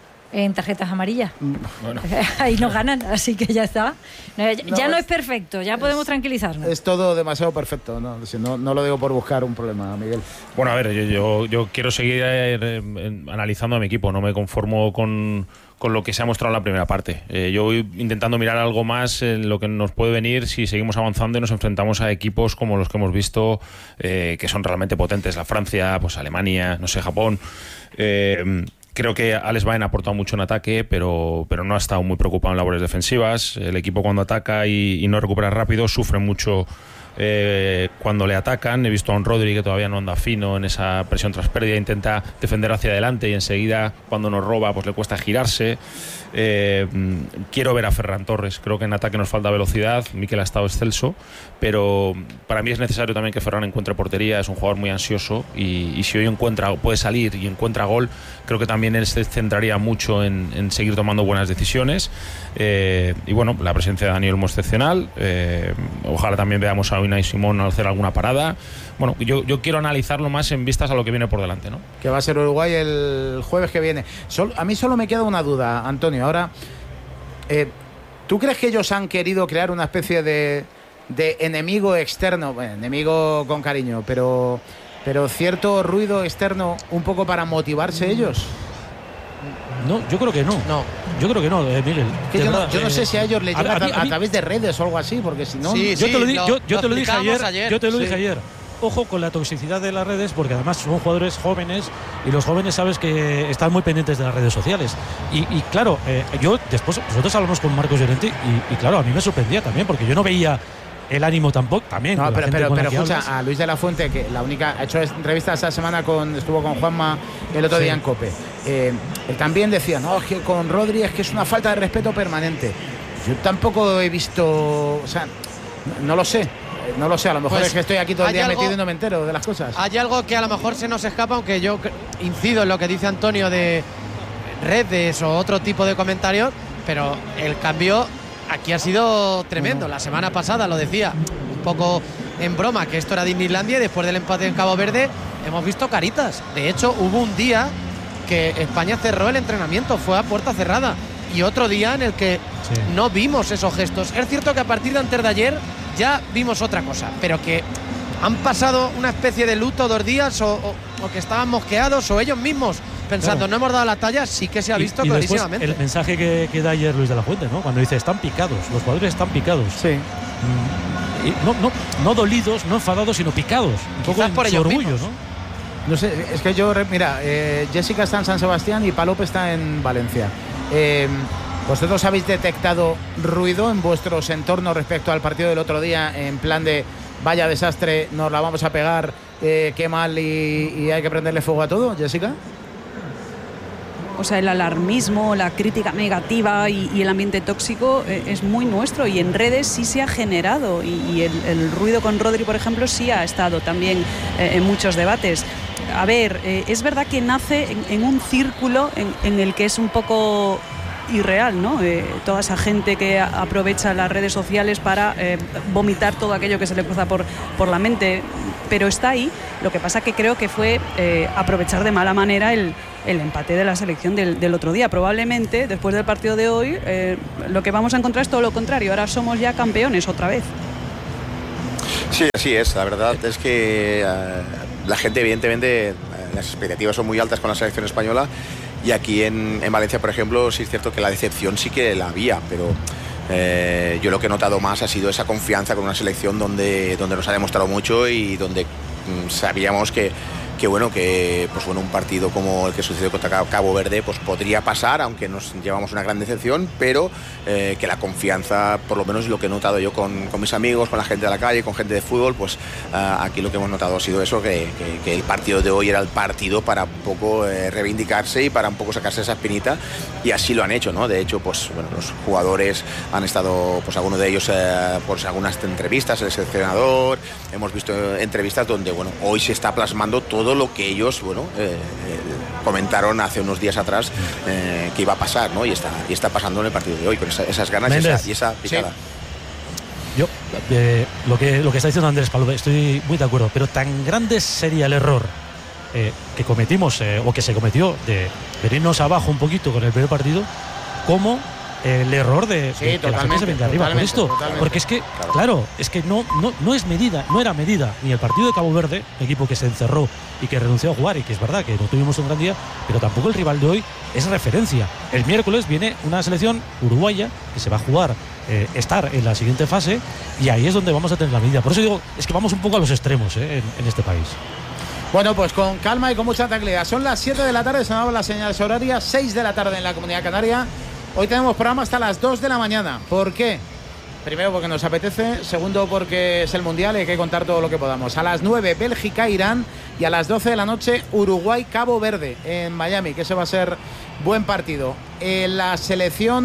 En tarjetas amarillas. Bueno. Ahí nos ganan, así que ya está. Ya no es perfecto, ya podemos tranquilizarnos. Es todo demasiado perfecto, no lo digo por buscar un problema, Miguel. Bueno, a ver, yo quiero seguir analizando a mi equipo, no me conformo con lo que se ha mostrado en la primera parte. Yo voy intentando mirar algo más en lo que nos puede venir si seguimos avanzando y nos enfrentamos a equipos como los que hemos visto, que son realmente potentes. La Francia, pues Alemania, no sé, Japón. Creo que Alex Baena ha aportado mucho en ataque, pero no ha estado muy preocupado en labores defensivas. El equipo cuando ataca y no recupera rápido sufre mucho cuando le atacan. He visto a un Rodri que todavía no anda fino en esa presión tras pérdida, intenta defender hacia adelante y enseguida cuando nos roba pues le cuesta girarse. Quiero ver a Ferran Torres, creo que en ataque nos falta velocidad. Mikel ha estado excelso, pero para mí es necesario también que Ferran encuentre portería. Es un jugador muy ansioso y si hoy puede salir y encuentra gol, creo que también él se centraría mucho en seguir tomando buenas decisiones. Y bueno, la presencia de Dani Olmo excepcional. Ojalá también veamos a Unai Simón hacer alguna parada. Bueno, yo quiero analizarlo más en vistas a lo que viene por delante, ¿no? Que va a ser Uruguay el jueves que viene. A mí solo me queda una duda, Antonio. Ahora, ¿tú crees que ellos han querido crear una especie de enemigo externo? Bueno, enemigo con cariño, pero cierto ruido externo un poco para motivarse ellos. No, yo creo que no. Yo creo que no, Miguel. Yo no sé si a ellos les llega a través de redes o algo así, porque si no... Sí, yo te lo dije ayer. Ojo con la toxicidad de las redes, porque además son jugadores jóvenes y los jóvenes sabes que están muy pendientes de las redes sociales. Y claro, nosotros hablamos con Marcos Llorente y claro, a mí me sorprendía también, porque yo no veía el ánimo tampoco, también. No, pero escucha, a Luis de la Fuente, que ha hecho entrevistas esta semana estuvo con Juanma el otro día en COPE. Él también decía, no, es que con Rodri es que es una falta de respeto permanente. Yo tampoco he visto, no lo sé, a lo mejor pues es que estoy aquí todo el día metido y no me entero de las cosas. Hay algo que a lo mejor se nos escapa, aunque yo incido en lo que dice Antonio de redes o otro tipo de comentarios, pero el cambio aquí ha sido tremendo. La semana pasada lo decía un poco en broma que esto era Disneylandia y después del empate en Cabo Verde hemos visto caritas. De hecho, hubo un día que España cerró el entrenamiento, fue a puerta cerrada, y otro día en el que no vimos esos gestos. Es cierto que a partir de antes de ayer ya vimos otra cosa, pero que han pasado una especie de luto 2 días o que estaban mosqueados o ellos mismos pensando no hemos dado la talla, sí que se ha visto clarísimamente. El mensaje que da ayer Luis de la Fuente, ¿no? Cuando dice están picados, los jugadores están picados. Sí. No dolidos, no enfadados, sino picados. Un poco por su orgullo, mismos. No sé, es que Jessica está en San Sebastián y Palop está en Valencia. ¿Vosotros habéis detectado ruido en vuestros entornos respecto al partido del otro día, en plan de vaya desastre, nos la vamos a pegar, qué mal y hay que prenderle fuego a todo, Jessica? O sea, el alarmismo, la crítica negativa y el ambiente tóxico es muy nuestro, y en redes sí se ha generado, y el ruido con Rodri, por ejemplo, sí ha estado también en muchos debates. A ver, es verdad que nace en un círculo en el que es un poco irreal, ¿no? Toda esa gente que aprovecha las redes sociales para vomitar todo aquello que se le cruza por la mente, pero está ahí. Lo que pasa que creo que fue aprovechar de mala manera el empate de la selección del otro día. Probablemente después del partido de hoy lo que vamos a encontrar es todo lo contrario. Ahora somos ya campeones otra vez. Sí, así es. La verdad es que la gente, evidentemente, las expectativas son muy altas con la selección española. Y aquí en Valencia, por ejemplo, sí es cierto que la decepción sí que la había, pero yo lo que he notado más ha sido esa confianza con una selección donde nos ha demostrado mucho y donde sabíamos que un partido como el que sucedió contra Cabo Verde pues podría pasar, aunque nos llevamos una gran decepción, pero que la confianza, por lo menos lo que he notado yo con mis amigos, con la gente de la calle, con gente de fútbol, pues aquí lo que hemos notado ha sido eso, que el partido de hoy era el partido para un poco reivindicarse y para un poco sacarse esa espinita, y así lo han hecho, ¿no? De hecho, pues bueno, los jugadores han estado, pues algunos de ellos, pues algunas entrevistas, el seleccionador, hemos visto entrevistas donde, bueno, hoy se está plasmando todo lo que ellos, bueno, comentaron hace unos días atrás que iba a pasar, ¿no? Y está pasando en el partido de hoy, con esas ganas y esa picada. Sí. Yo, lo que está diciendo Andrés Pablo, estoy muy de acuerdo, pero tan grande sería el error que cometimos, o que se cometió, de venirnos abajo un poquito con el primer partido, como el error de que la gente se venga arriba por esto. Porque es que, claro, es que no era medida ni el partido de Cabo Verde, equipo que se encerró y que renunció a jugar, y que es verdad que no tuvimos un gran día, pero tampoco el rival de hoy es referencia. El miércoles viene una selección uruguaya que se va a jugar, estar en la siguiente fase, y ahí es donde vamos a tener la medida. Por eso digo, es que vamos un poco a los extremos en este país. Bueno, pues con calma y con mucha tranquilidad. Son las 7 de la tarde, sonaban las señales horarias, 6 de la tarde en la Comunidad Canaria. Hoy tenemos programa hasta las 2 de la mañana. ¿Por qué? Primero, porque nos apetece. Segundo, porque es el Mundial y hay que contar todo lo que podamos. A las 9, Bélgica-Irán. Y a las 12 de la noche, Uruguay-Cabo Verde en Miami, que ese va a ser buen partido. La selección...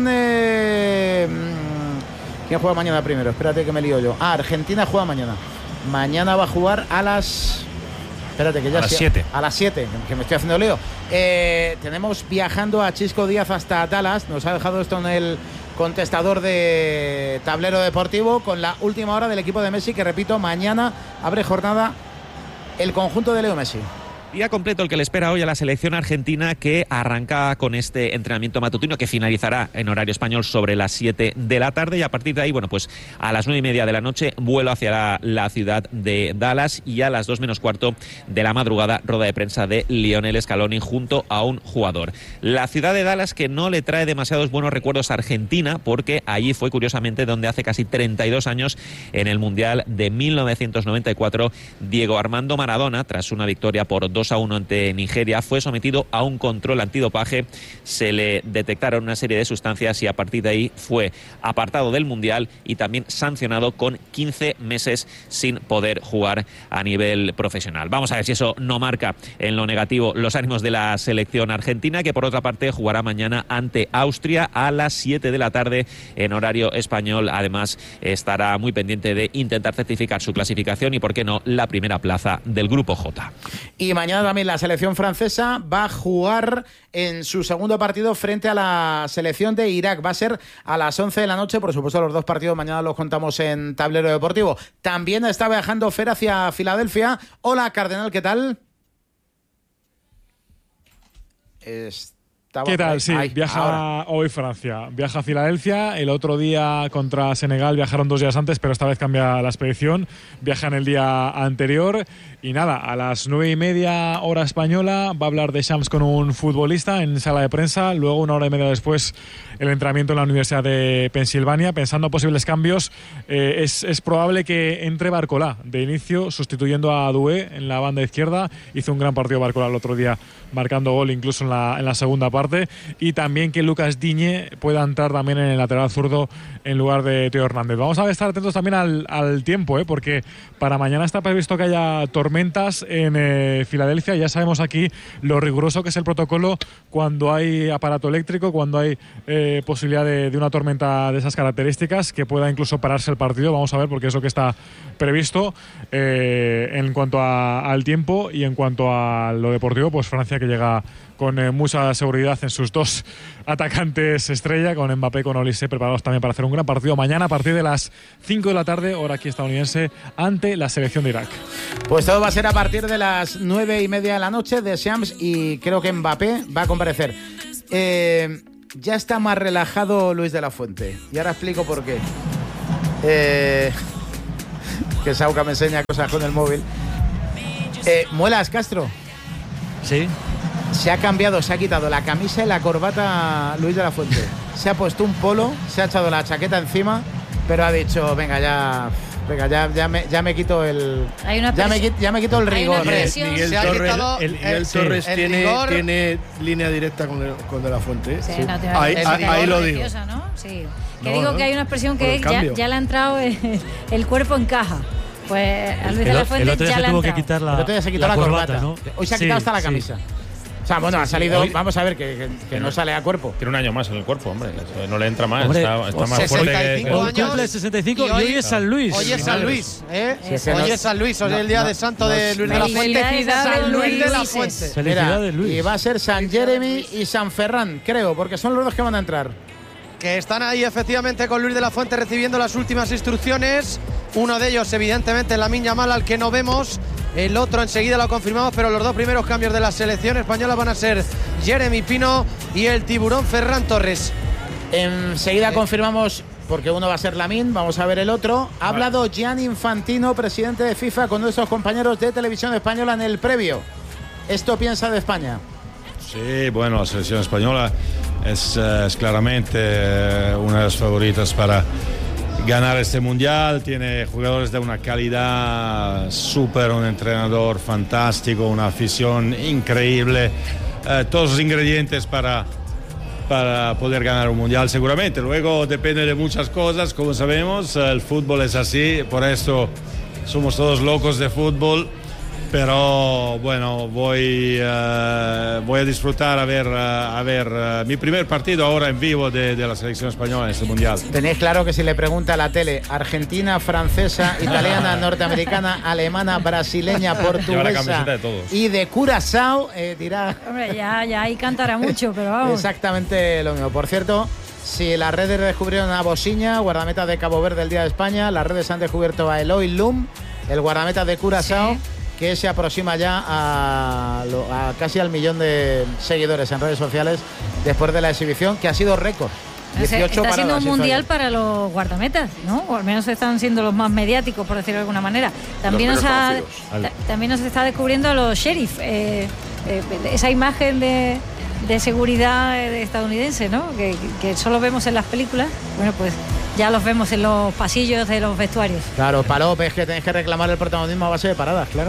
¿Quién juega mañana primero? Espérate que me lío yo. Argentina juega mañana. Mañana va a jugar a las... Espérate, que ya a las 7. A las 7, que me estoy haciendo lío. Tenemos viajando a Chisco Díaz hasta Dallas. Nos ha dejado esto en el contestador de Tablero Deportivo con la última hora del equipo de Messi, que repito, mañana abre jornada el conjunto de Leo Messi. Día completo el que le espera hoy a la selección argentina, que arranca con este entrenamiento matutino que finalizará en horario español sobre las 7 de la tarde, y a partir de ahí, bueno, pues a las 9:30 de la noche vuelo hacia la ciudad de Dallas, y a las 2 menos cuarto de la madrugada rueda de prensa de Lionel Scaloni junto a un jugador. La ciudad de Dallas, que no le trae demasiados buenos recuerdos a Argentina, porque allí fue curiosamente donde hace casi 32 años, en el Mundial de 1994, Diego Armando Maradona, tras una victoria por 2-1 ante Nigeria, fue sometido a un control antidopaje, se le detectaron una serie de sustancias y a partir de ahí fue apartado del Mundial y también sancionado con 15 meses sin poder jugar a nivel profesional. Vamos a ver si eso no marca en lo negativo los ánimos de la selección argentina, que por otra parte jugará mañana ante Austria a las 7 de la tarde en horario español. Además, estará muy pendiente de intentar certificar su clasificación y, por qué no, la primera plaza del Grupo J. Y mañana también la selección francesa va a jugar en su segundo partido frente a la selección de Irak. Va a ser a las 11 de la noche. Por supuesto, los dos partidos mañana los contamos en Tablero Deportivo. También está viajando Fer hacia Filadelfia. Hola, Cardenal, ¿qué tal? ¿Qué tal? Sí, viaja hoy Francia, viaja a Filadelfia. El otro día contra Senegal viajaron 2 días antes, pero esta vez cambia la expedición. Viaja en el día anterior. Y nada, a las 9:30 hora española va a hablar de Shams con un futbolista en sala de prensa. Luego, 1 hora y media después, el entrenamiento en la Universidad de Pensilvania. Pensando en posibles cambios, es probable que entre Barcolá de inicio, sustituyendo a Doué en la banda izquierda. Hizo un gran partido Barcolá el otro día, marcando gol incluso en la segunda parte. parte, y también que Lucas Digne pueda entrar también en el lateral zurdo en lugar de Teo Hernández. Vamos a estar atentos también al tiempo, porque para mañana está previsto que haya tormentas en Filadelfia. Ya sabemos aquí lo riguroso que es el protocolo cuando hay aparato eléctrico, cuando hay posibilidad de una tormenta de esas características, que pueda incluso pararse el partido. Vamos a ver, porque es lo que está previsto en cuanto al tiempo. Y en cuanto a lo deportivo, pues Francia, que llega con mucha seguridad en sus dos atacantes estrella, con Mbappé y con Olise, preparados también para hacer un gran partido mañana a partir de las 5 de la tarde, hora aquí estadounidense, ante la selección de Irak. Pues todo va a ser a partir de las 9:30 de la noche de Shams, y creo que Mbappé va a comparecer. Ya está más relajado Luis de la Fuente, y ahora explico por qué. Que Sauca me enseña cosas con el móvil. Muelas Castro. Sí. Se ha cambiado, se ha quitado la camisa y la corbata Luis de la Fuente. Se ha puesto un polo, se ha echado la chaqueta encima, pero ha dicho, venga, ya me quito el... Ya me quito el rigor. Miguel Torres tiene línea directa con De la Fuente. Sí, ahí lo digo. ¿No? Sí. Que digo que hay una expresión que ya le ha entrado el cuerpo en caja. Pues a Luis de la Fuente ya le ha entrado. El otro día se quitó la corbata, ¿no? Hoy se ha quitado hasta la camisa. O sea, bueno, ha salido, vamos a ver, que no sale a cuerpo. Tiene un año más en el cuerpo, hombre. No le entra más, hombre, está más fuerte que... Hoy cumple 65 y hoy es San Luis. Hoy es San Luis, Hoy es San Luis, hoy es el día de santo de Luis de la Fuente. San Luis de la Fuente. Felicidades, Luis. Y va a ser San Jeremy y San Ferran, creo, porque son los dos que van a entrar. Que están ahí efectivamente con Luis de la Fuente recibiendo las últimas instrucciones. Uno de ellos, evidentemente, Lamine Yamal, al que no vemos. El otro enseguida lo confirmamos, pero los dos primeros cambios de la selección española van a ser Jeremy Pino y el tiburón Ferran Torres. Enseguida confirmamos, porque uno va a ser Lamine, vamos a ver el otro. Ha hablado Gianni Infantino, presidente de FIFA, con nuestros compañeros de Televisión Española en el previo. ¿Esto piensa de España? Sí, bueno, la selección española es claramente una de las favoritas para ganar este mundial. Tiene jugadores de una calidad súper, un entrenador fantástico, una afición increíble, todos los ingredientes para poder ganar un mundial seguramente. Luego depende de muchas cosas, como sabemos, el fútbol es así, por eso somos todos locos de fútbol. Pero bueno, voy a disfrutar a ver mi primer partido ahora en vivo de la selección española en este mundial. Tenéis claro que si le pregunta a la tele argentina, francesa, italiana, norteamericana, alemana, brasileña, portuguesa y de Curazao, dirá... Hombre, ya ahí cantará mucho, pero vamos. Exactamente lo mismo. Por cierto, si las redes descubrieron a Bosiña, guardameta de Cabo Verde el día de España, las redes han descubierto a Eloy Lum, el guardameta de Curazao. Sí. Que se aproxima ya a casi al 1.000.000 de seguidores en redes sociales después de la exhibición, que ha sido récord. 18 está siendo un mundial para los guardametas, ¿no? O al menos están siendo los más mediáticos, por decirlo de alguna manera. También nos está descubriendo a los sheriff, esa imagen de seguridad estadounidense, ¿no? Que solo vemos en las películas. Bueno, pues ya los vemos en los pasillos de los vestuarios. Claro, Palop, es que tenéis que reclamar el protagonismo a base de paradas, claro.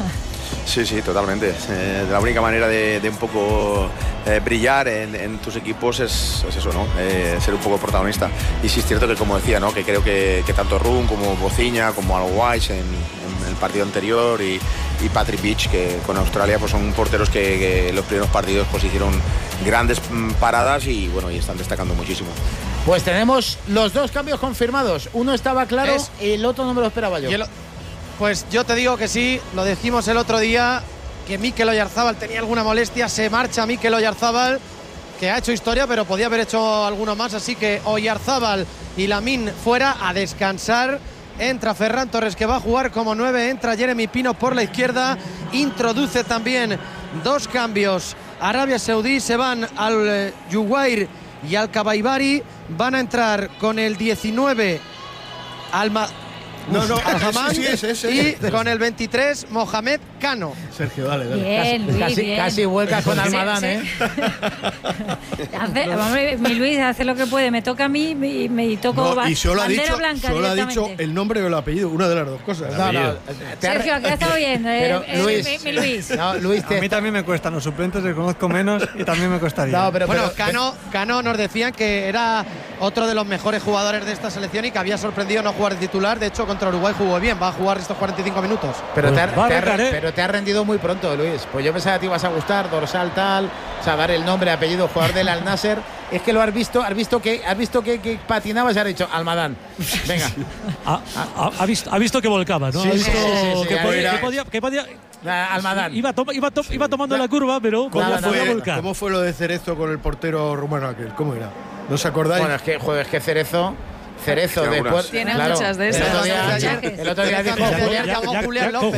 Sí, totalmente. La única manera de un poco brillar en tus equipos es eso, ¿no? Ser un poco protagonista. Y sí es cierto que, como decía, ¿no? Que creo que tanto Run como Bociña, como Alwise en el partido anterior y Patrick Beach, que con Australia pues son porteros que en los primeros partidos pues hicieron grandes paradas y bueno, y están destacando muchísimo. Pues tenemos los dos cambios confirmados. Uno estaba claro, el otro no me lo esperaba yo. Pues yo te digo que sí, lo decimos el otro día, que Mikel Oyarzabal tenía alguna molestia, se marcha Mikel Oyarzabal, que ha hecho historia, pero podía haber hecho alguno más, así que Oyarzabal y Lamine fuera a descansar. Entra Ferran Torres, que va a jugar como 9, entra Jeremy Pino por la izquierda, introduce también dos cambios. Arabia Saudí, se van al Yuwair y al Kabaibari, van a entrar con el 19 al No, Al-Hammam. sí, ese. Y con el 23, Mohamed Cano. Sergio, dale. Bien, Luis, bien. Casi vuelcas con Almadán, ¿eh? Mi Luis hace lo que puede. Me toca a mí y me toco Y solo bandera blanca. solo ha dicho el nombre o el apellido, una de las dos cosas. Sergio, ¿qué ha estado bien? Pero, Luis. Mi Luis. No, Luis, A mí también me cuestan los suplentes, les conozco menos y también me costaría. No, pero Cano nos decían que era otro de los mejores jugadores de esta selección y que había sorprendido no jugar de titular. De hecho, contra Uruguay jugó bien, va a jugar estos 45 minutos. Pero te ha rendido muy pronto, Luis. Pues yo pensaba que te ibas a gustar, dorsal tal, o sea, dar el nombre, apellido, jugador del Al Nasser. Es que lo has visto que patinabas y has dicho Almadán. Venga. Ha visto que volcaba, ¿no? Sí, Ha visto que podía Almadán. Iba tomando la curva, pero podía volcar. ¿Cómo fue lo de Cerezo con el portero rumano aquel? ¿Cómo era? ¿No os acordáis? Bueno, es que Cerezo después. Tiene muchas de esas. El otro día dijo Julián López.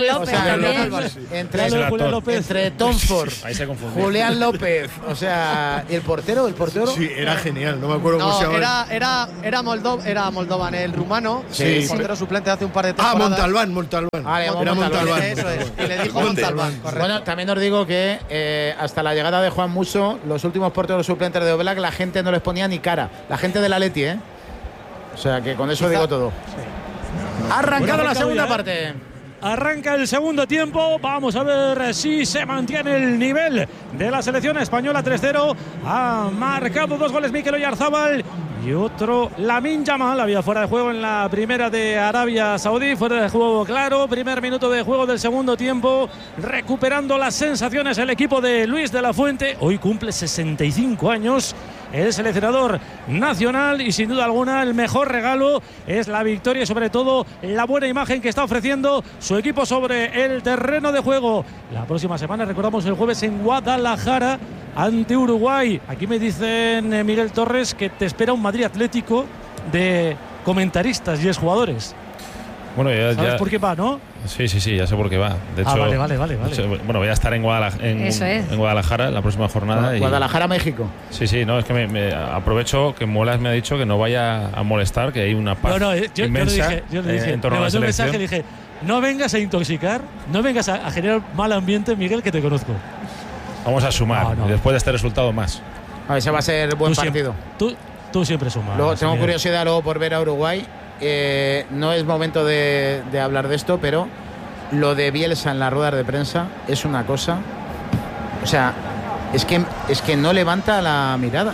Julián López. Entre Tom Ford, Julián López, o sea, y el portero. Sí, era genial, no me acuerdo cómo se llama. Era Moldovan, el rumano. Sí, el portero suplente hace un par de temporadas. Montalbán. Era Montalbán. Eso es. Y le dijo Montalbán. Bueno, también os digo que hasta la llegada de Juan Musso, los últimos porteros suplentes de Oblak, la gente no les ponía ni cara. La gente del Atleti, ¿eh? O sea, que con eso digo todo. Ha arrancado la segunda parte. Arranca el segundo tiempo. Vamos a ver si se mantiene el nivel de la selección española. 3-0. Ha marcado 2 goles Mikel Oyarzábal y otro Lamine Yamal. Había fuera de juego en la primera de Arabia Saudí. Fuera de juego claro. Primer minuto de juego del segundo tiempo. Recuperando las sensaciones el equipo de Luis de la Fuente. Hoy cumple 65 años. El seleccionador nacional y sin duda alguna el mejor regalo es la victoria y sobre todo la buena imagen que está ofreciendo su equipo sobre el terreno de juego. La próxima semana, recordamos, el jueves en Guadalajara ante Uruguay. Aquí me dicen Miguel Torres que te espera un Madrid Atlético de comentaristas y exjugadores. Bueno, ¿Sabes por qué va, no? Sí, ya sé por qué va. De hecho, vale. De hecho, bueno, voy a estar en Guadalajara la próxima jornada. Guadalajara, México. Sí, no, es que me aprovecho que Molas me ha dicho que no vaya a molestar, que hay una paz inmensa yo le dije, en torno me a la mandó un selección. mensaje y dije, no vengas a intoxicar, no vengas a generar mal ambiente, Miguel, que te conozco. Vamos a sumar, y después de este resultado más. A ver, ese va a ser buen partido. Tú siempre sumas. Luego, tengo curiosidad luego por ver a Uruguay. No es momento de hablar de esto, pero lo de Bielsa en las ruedas de prensa es una cosa. O sea, es que no levanta la mirada.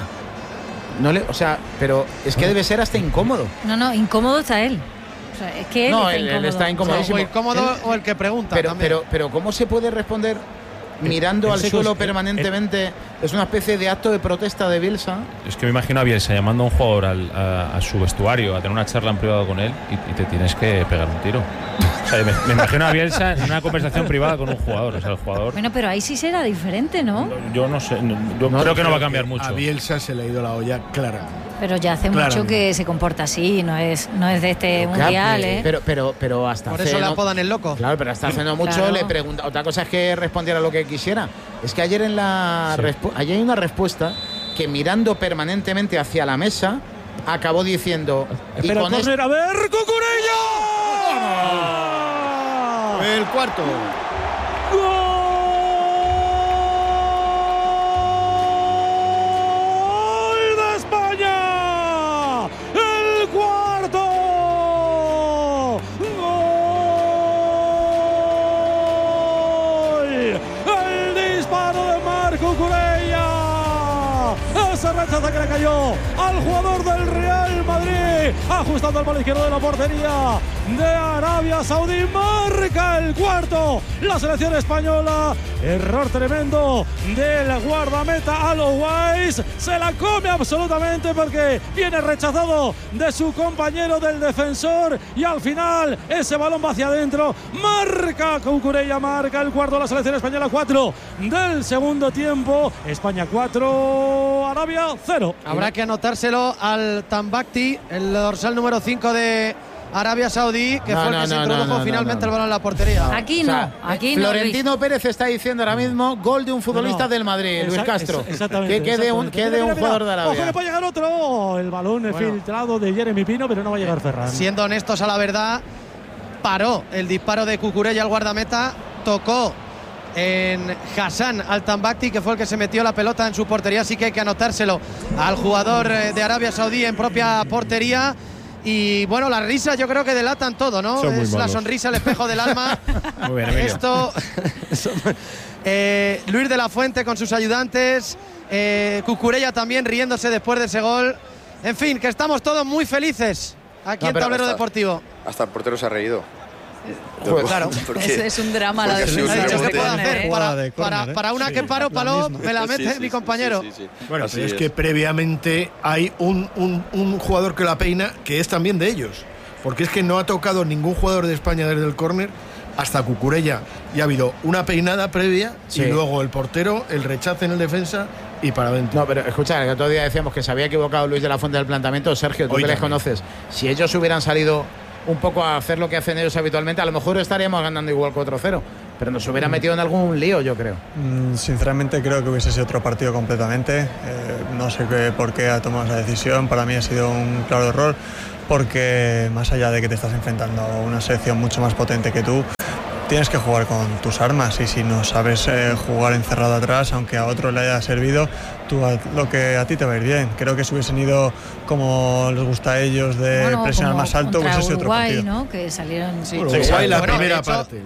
Pero es que debe ser hasta incómodo. No, incómodo está él. O sea, es que él está incomodísimo. O incómodo o el que pregunta. Pero ¿cómo se puede responder mirando al suelo permanentemente? Es una especie de acto de protesta de Bielsa. Es que me imagino a Bielsa llamando a un jugador a su vestuario a tener una charla en privado con él y te tienes que pegar un tiro. O sea, me imagino a Bielsa en una conversación privada con un jugador. O sea, el jugador. Bueno, pero ahí sí será diferente, ¿no? Yo no sé. Yo creo que no va a cambiar mucho. A Bielsa se le ha ido la olla claramente. Pero ya hace mucho que se comporta así, no es de este mundial, ¿eh? Pero hasta por eso le apodan el loco. Claro, pero hasta hace no mucho le pregunta. Otra cosa es que respondiera lo que quisiera. Es que ayer ayer hay una respuesta que mirando permanentemente hacia la mesa acabó diciendo. Espera, córner, a ver, Cucurella. El cuarto. Esa rechaza que le cayó al jugador del Real Madrid, ajustando al palo izquierdo de la portería de Arabia Saudí. Marca el cuarto la selección española. Error tremendo del guardameta Alois. Se la come absolutamente porque viene rechazado de su compañero del defensor y al final ese balón va hacia adentro. Marca Cucurella, marca el cuarto la selección española. 4 del segundo tiempo. España 4, Arabia 0. Habrá que anotárselo al Tambakti, el dorsal número 5 de Arabia Saudí, que fue el que se introdujo finalmente el balón en la portería. Aquí no, aquí no. Florentino Pérez está diciendo ahora mismo gol de un futbolista del Madrid, Luis Castro. Exactamente. Que quede un jugador de Arabia. Ojo, que puede llegar otro. El balón filtrado de Jeremy Pino, pero no va a llegar Ferran. Siendo honestos a la verdad, paró el disparo de Cucurella al guardameta, tocó en Hassan Al-Tambakti, que fue el que se metió la pelota en su portería, así que hay que anotárselo al jugador de Arabia Saudí en propia portería. Y bueno, las risas yo creo que delatan todo, ¿no? Es la sonrisa, el espejo del alma. Muy bien, esto Luis de la Fuente con sus ayudantes, Cucurella también riéndose después de ese gol. En fin, que estamos todos muy felices aquí en Tablero Deportivo. Hasta el portero se ha reído. Claro, es un drama la defensa. Para una que paro, Paló, me la mete mi compañero. Bueno, pero es que previamente hay un jugador que la peina, que es también de ellos. Porque es que no ha tocado ningún jugador de España desde el córner hasta Cucurella. Y ha habido una peinada previa y luego el portero, el rechace en el defensa y para adentro. No, pero escucha, el otro día decíamos que se había equivocado Luis de la Fuente del planteamiento. Sergio, tú que les conoces, si ellos hubieran salido un poco a hacer lo que hacen ellos habitualmente, a lo mejor estaríamos ganando igual 4-0, pero nos hubiera metido en algún lío, yo creo. Sinceramente creo que hubiese sido otro partido completamente. No sé por qué ha tomado esa decisión. Para mí ha sido un claro error, porque más allá de que te estás enfrentando a una selección mucho más potente que tú, tienes que jugar con tus armas, y si no sabes jugar encerrado atrás, aunque a otro le haya servido, tú lo que a ti te va a ir bien. Creo que si hubiesen ido como les gusta a ellos, de presionar más alto, hubiese sido otro partido. ¿no? Que salieron Uruguay la primera parte.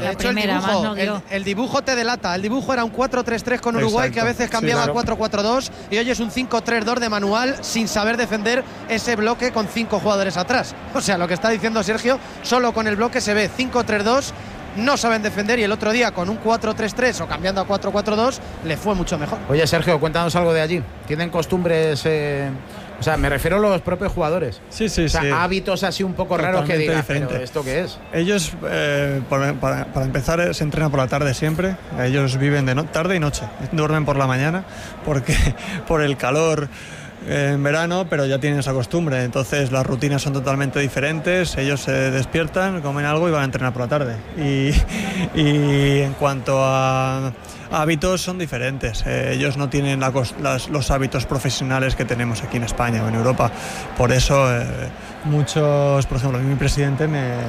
El dibujo te delata. El dibujo era un 4-3-3 con Uruguay. Exacto. Que a veces cambiaba a 4-4-2 y hoy es un 5-3-2 de manual, sin saber defender ese bloque con 5 jugadores atrás. O sea, lo que está diciendo Sergio, solo con el bloque se ve 5-3-2. No saben defender, y el otro día con un 4-3-3 o cambiando a 4-4-2 le fue mucho mejor. Oye, Sergio, cuéntanos algo de allí. ¿Tienen costumbres, o sea, me refiero a los propios jugadores? Sí. O sea, hábitos así un poco raros que digan, ¿pero esto qué es? Ellos, para empezar, se entrenan por la tarde siempre. Ellos viven de tarde y noche. Duermen por la mañana porque por el calor en verano, pero ya tienen esa costumbre. Entonces las rutinas son totalmente diferentes. Ellos se despiertan, comen algo y van a entrenar por la tarde. Y en cuanto a hábitos, son diferentes. Ellos no tienen los hábitos profesionales que tenemos aquí en España o en Europa. Por eso muchos, por ejemplo, mi presidente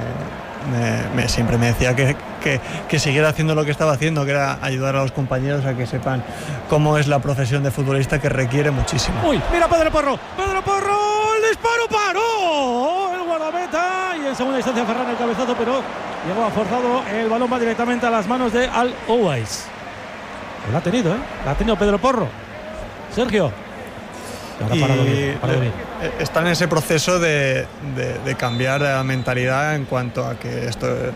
siempre me decía que siguiera haciendo lo que estaba haciendo, que era ayudar a los compañeros a que sepan cómo es la profesión de futbolista, que requiere muchísimo. Uy, mira Pedro Porro, el disparo paró el guardameta, y en segunda instancia Ferran el cabezazo, pero llegó a forzado, el balón va directamente a las manos de Al-Owais. Lo ha tenido, la ha tenido Pedro Porro. Sergio. Parado bien. Están en ese proceso de cambiar la mentalidad en cuanto a que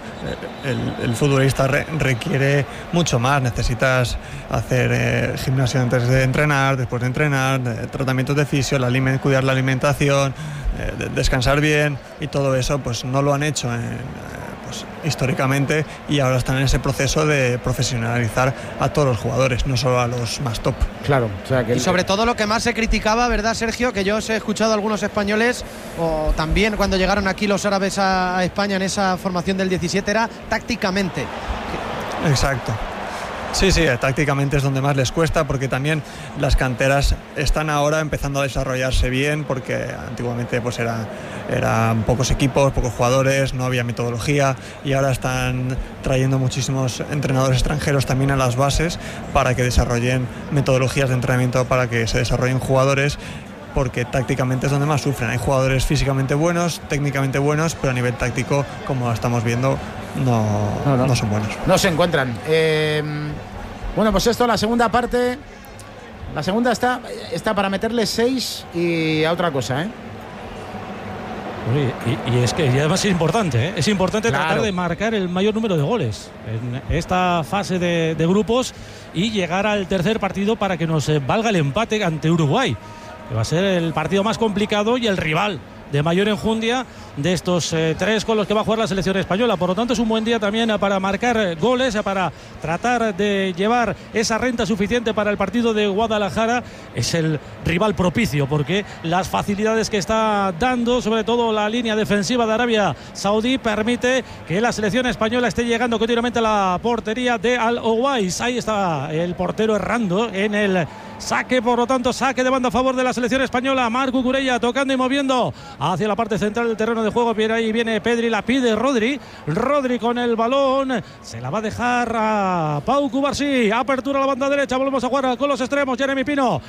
el futbolista requiere mucho más. Necesitas hacer gimnasio antes de entrenar, después de entrenar, tratamientos de fisio, cuidar la alimentación, descansar bien, y todo eso pues no lo han hecho históricamente, y ahora están en ese proceso de profesionalizar a todos los jugadores, no solo a los más top. Claro, o sea que y sobre todo lo que más se criticaba, ¿verdad, Sergio? Que yo os he escuchado a algunos españoles, o también cuando llegaron aquí los árabes a España en esa formación del 17, era tácticamente. Exacto. Sí, tácticamente es donde más les cuesta, porque también las canteras están ahora empezando a desarrollarse bien, porque antiguamente pues eran pocos equipos, pocos jugadores, no había metodología, y ahora están trayendo muchísimos entrenadores extranjeros también a las bases para que desarrollen metodologías de entrenamiento, para que se desarrollen jugadores, porque tácticamente es donde más sufren. Hay jugadores físicamente buenos, técnicamente buenos, pero a nivel táctico, como estamos viendo, no son buenos. No se encuentran. Bueno, pues esto, la segunda parte. La segunda está para meterle 6 y a otra cosa, Y es que además es importante, es importante claro, tratar de marcar el mayor número de goles en esta fase de grupos y llegar al tercer partido para que nos valga el empate ante Uruguay, que va a ser el partido más complicado y el rival de mayor enjundia de estos 3 con los que va a jugar la selección española. Por lo tanto, es un buen día también para marcar goles, para tratar de llevar esa renta suficiente para el partido de Guadalajara. Es el rival propicio, porque las facilidades que está dando, sobre todo la línea defensiva de Arabia Saudí, permite que la selección española esté llegando continuamente a la portería de Al-Owais. Ahí está el portero errando en el saque, por lo tanto, saque de banda a favor de la selección española. Marc Cucurella tocando y moviendo hacia la parte central del terreno de juego. Bien, ahí viene Pedri, la pide Rodri. Rodri con el balón, se la va a dejar a Pau Cubarsí. Apertura a la banda derecha, volvemos a jugar con los extremos. Jeremy Pino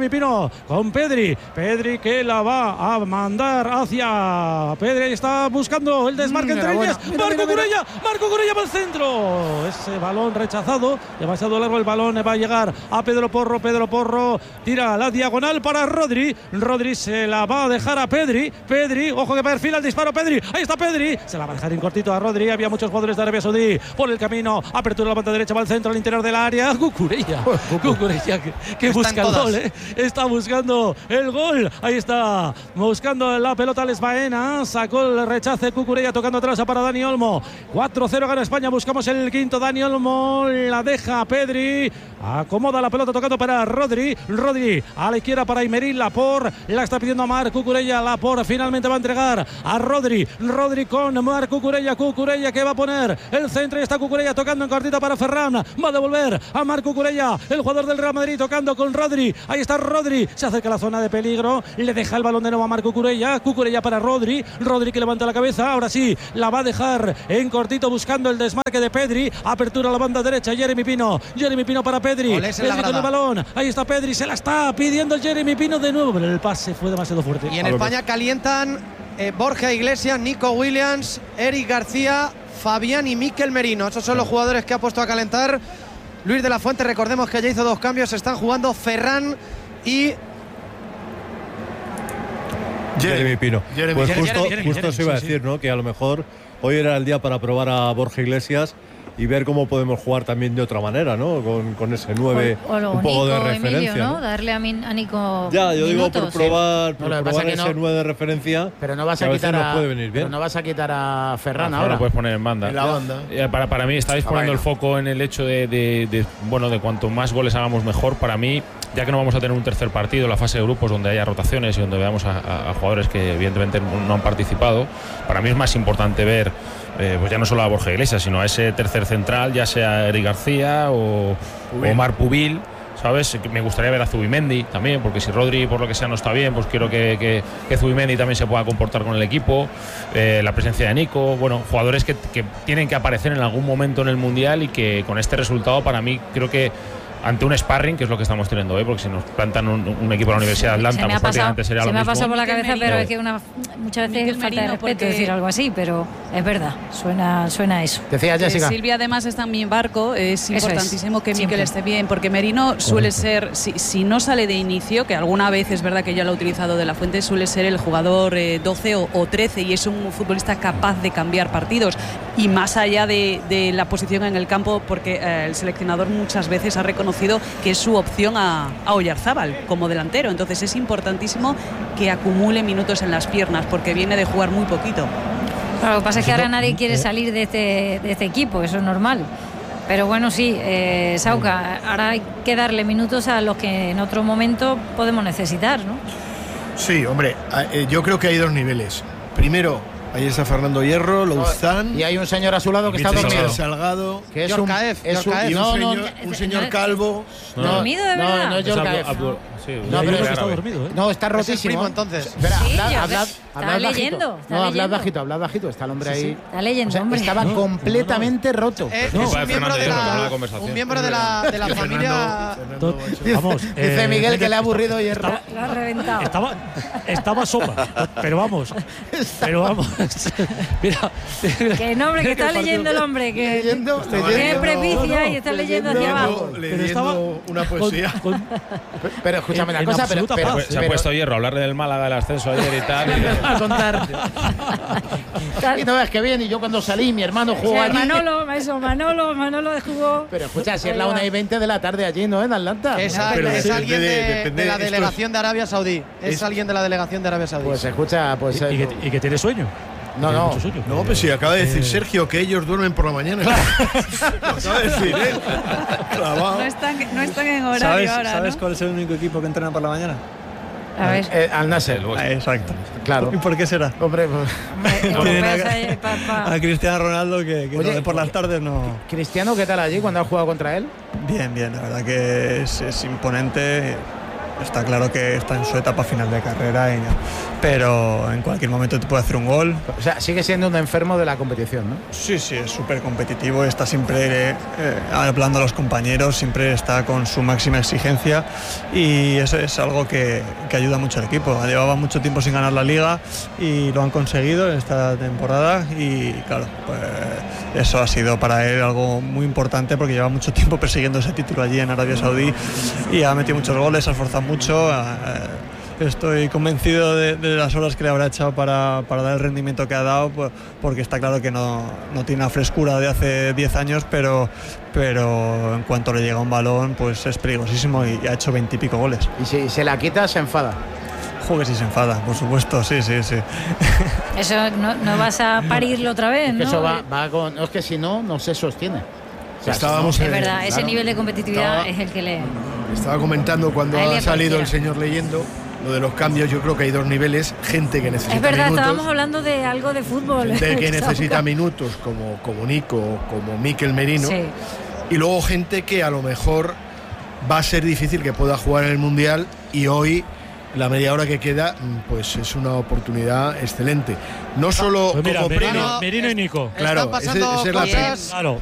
con Pedri. Pedri que la va a mandar hacia Pedri. Ahí está buscando el desmarque entre líneas. Marc Cucurella para el centro. Ese balón rechazado, demasiado largo el balón, va a llegar a Pedro Porro. Tira la diagonal para Rodri. Rodri se la va a dejar a Pedri. Ojo que perfila el disparo Pedri. Ahí está Pedri. Se la va a dejar en cortito a Rodri. Había muchos jugadores de Arabia Saudí por el camino. Apertura a la banda derecha, va al centro, al interior del área. Cucurella que busca el gol, Está buscando el gol. Ahí está buscando la pelota Les Baena. Sacó el rechace Cucurella, tocando atrás para Dani Olmo. 4-0 gana España. Buscamos el quinto. Dani Olmo la deja a Pedri. Acomoda la pelota tocando para Rodri a la izquierda para Aymeric Laporte. La está pidiendo a Marc Cucurella. Laporte finalmente va a entregar a Rodri con Marc Cucurella que va a poner el centro. Y está Cucurella tocando en cortita para Ferran. Va a devolver a Marc Cucurella, el jugador del Real Madrid, tocando con Rodri. Ahí está Rodri. Se acerca a la zona de peligro. Le deja el balón de nuevo a Marc Cucurella. Cucurella para Rodri que levanta la cabeza. Ahora sí, la va a dejar en cortito buscando el desmarque de Pedri. Apertura a la banda derecha. Jeremy Pino para Pedri. Pedri con el balón. Ahí está Pedri, se la está pidiendo el Jeremy Pino de nuevo, pero el pase fue demasiado fuerte. Y en España calientan Borja Iglesias, Nico Williams, Eric García, Fabián y Mikel Merino. Esos son los jugadores que ha puesto a calentar Luis de la Fuente. Recordemos que ya hizo 2 cambios. Están jugando Ferran y Jeremy Pino. Pues justo se iba a decir, ¿no? Que a lo mejor hoy era el día para probar a Borja Iglesias y ver cómo podemos jugar también de otra manera, ¿no? Con ese 9 un poco de referencia, Emilio, ¿no? Darle a Nico ya, yo digo por probar, no, probar ese 9 de referencia. Pero no vas a quitar a, puede venir bien. Pero no vas a quitar a Ferran ahora. Lo puedes poner en banda. En la banda. Para mí estáis poniendo el foco en el hecho de cuanto más goles hagamos mejor. Para mí, ya que no vamos a tener un tercer partido, la fase de grupos donde haya rotaciones y donde veamos a jugadores que evidentemente no han participado, para mí es más importante ver pues ya no solo a Borja Iglesias, sino a ese tercer central, ya sea Eric García o Omar Pubil, ¿sabes? Me gustaría ver a Zubimendi también, porque si Rodri por lo que sea no está bien, pues quiero que Zubimendi también se pueda comportar con el equipo. La presencia de Nico, jugadores que tienen que aparecer en algún momento en el Mundial y que con este resultado para mí creo que ante un sparring, que es lo que estamos teniendo hoy, porque si nos plantan un equipo de la Universidad de Atlanta, pues prácticamente sería lo mismo. Se me ha pasado por la cabeza, pero es que muchas veces falta de respeto decir algo así, pero es verdad, suena eso. Decía Jessica. Silvia además está en mi barco, es importantísimo que Mikel esté bien, porque Merino suele ser, si no sale de inicio, que alguna vez es verdad que ya lo ha utilizado de la Fuente, suele ser el jugador 12 o 13 y es un futbolista capaz de cambiar partidos y más allá de la posición en el campo, porque el seleccionador muchas veces ha reconocido que es su opción a Oyarzábal como delantero. Entonces es importantísimo que acumule minutos en las piernas porque viene de jugar muy poquito. Claro, lo que pasa es que ahora nadie quiere salir de este equipo, eso es normal. Pero bueno, sí, Sauca, ahora hay que darle minutos a los que en otro momento podemos necesitar, ¿no? Sí, hombre, yo creo que hay 2 niveles. Primero, ahí está Fernando Hierro, Louzán. Y hay un señor a su lado que está dormido. Salgado. Que es un señor calvo. ¿Dormido de verdad? No es Yorkaev. Está dormido, No, está rotísimo. Entonces. Espera, está leyendo. Hablad bajito. Está el hombre ahí. Está leyendo, hombre. Estaba completamente roto. Es un miembro de la familia. Vamos. Dice Miguel que le ha aburrido Hierro. Lo ha reventado. Estaba sopa. Pero vamos. Mira. Que nombre que está leyendo el hombre. Que tiene prepicia y está leyendo hacia abajo. Pero estaba una poesía. Pero escúchame una cosa, se ha puesto Hierro a hablarle del Málaga, del ascenso ayer y tal. A contar. Y no ves que bien, y yo cuando salí, mi hermano jugó allí. Manolo jugó. Pero escucha, si es la 1:20 de la tarde allí, ¿no? En Atlanta. Es alguien de la delegación de Arabia Saudí. Es alguien de la delegación de Arabia Saudí. Pues escucha, pues. ¿Y que tiene sueño? No, pues sí, acaba de decir Sergio que ellos duermen por la mañana. Lo acaba de decir, ¿eh? No están en horario ahora, ¿Sabes ¿no? cuál es el único equipo que entrena por la mañana? A ver. Al Nasser. Exacto. Claro. ¿Y por qué será? Hombre, a Cristiano Ronaldo que Oye, por las tardes no. Cristiano, ¿qué tal allí cuando has jugado contra él? Bien, la verdad que es imponente. Está claro que está en su etapa final de carrera, pero en cualquier momento te puede hacer un gol. O sea, sigue siendo un enfermo de la competición, ¿no? Sí, es súper competitivo, está siempre hablando a los compañeros, siempre está con su máxima exigencia y eso es algo que ayuda mucho al equipo. Llevaba mucho tiempo sin ganar la Liga y lo han conseguido en esta temporada y claro, pues eso ha sido para él algo muy importante porque lleva mucho tiempo persiguiendo ese título allí en Arabia Saudí y ha metido muchos goles, ha esforzado mucho. Estoy convencido de las horas que le habrá echado para dar el rendimiento que ha dado, porque está claro que no tiene la frescura de hace 10 años, pero en cuanto le llega un balón pues es peligrosísimo y ha hecho 20 y pico goles. Y si se la quita, se enfada. Joder, si se enfada, por supuesto, sí. Eso no vas a parirlo otra vez, es que ¿no? eso va con. Es que si no se sostiene. O sea, Estábamos es verdad, ese nivel de competitividad es el que le. Estaba comentando cuando ha salido el señor leyendo lo de los cambios. Yo creo que hay dos niveles: gente que necesita minutos. Es verdad, estábamos hablando de algo de fútbol. Gente que necesita minutos, como Nico, como Mikel Merino. Sí. Y luego gente que a lo mejor va a ser difícil que pueda jugar en el Mundial y hoy. La media hora que queda, pues es una oportunidad excelente. No solo pues mira, como Merino y Nico. Claro, esa es la Claro,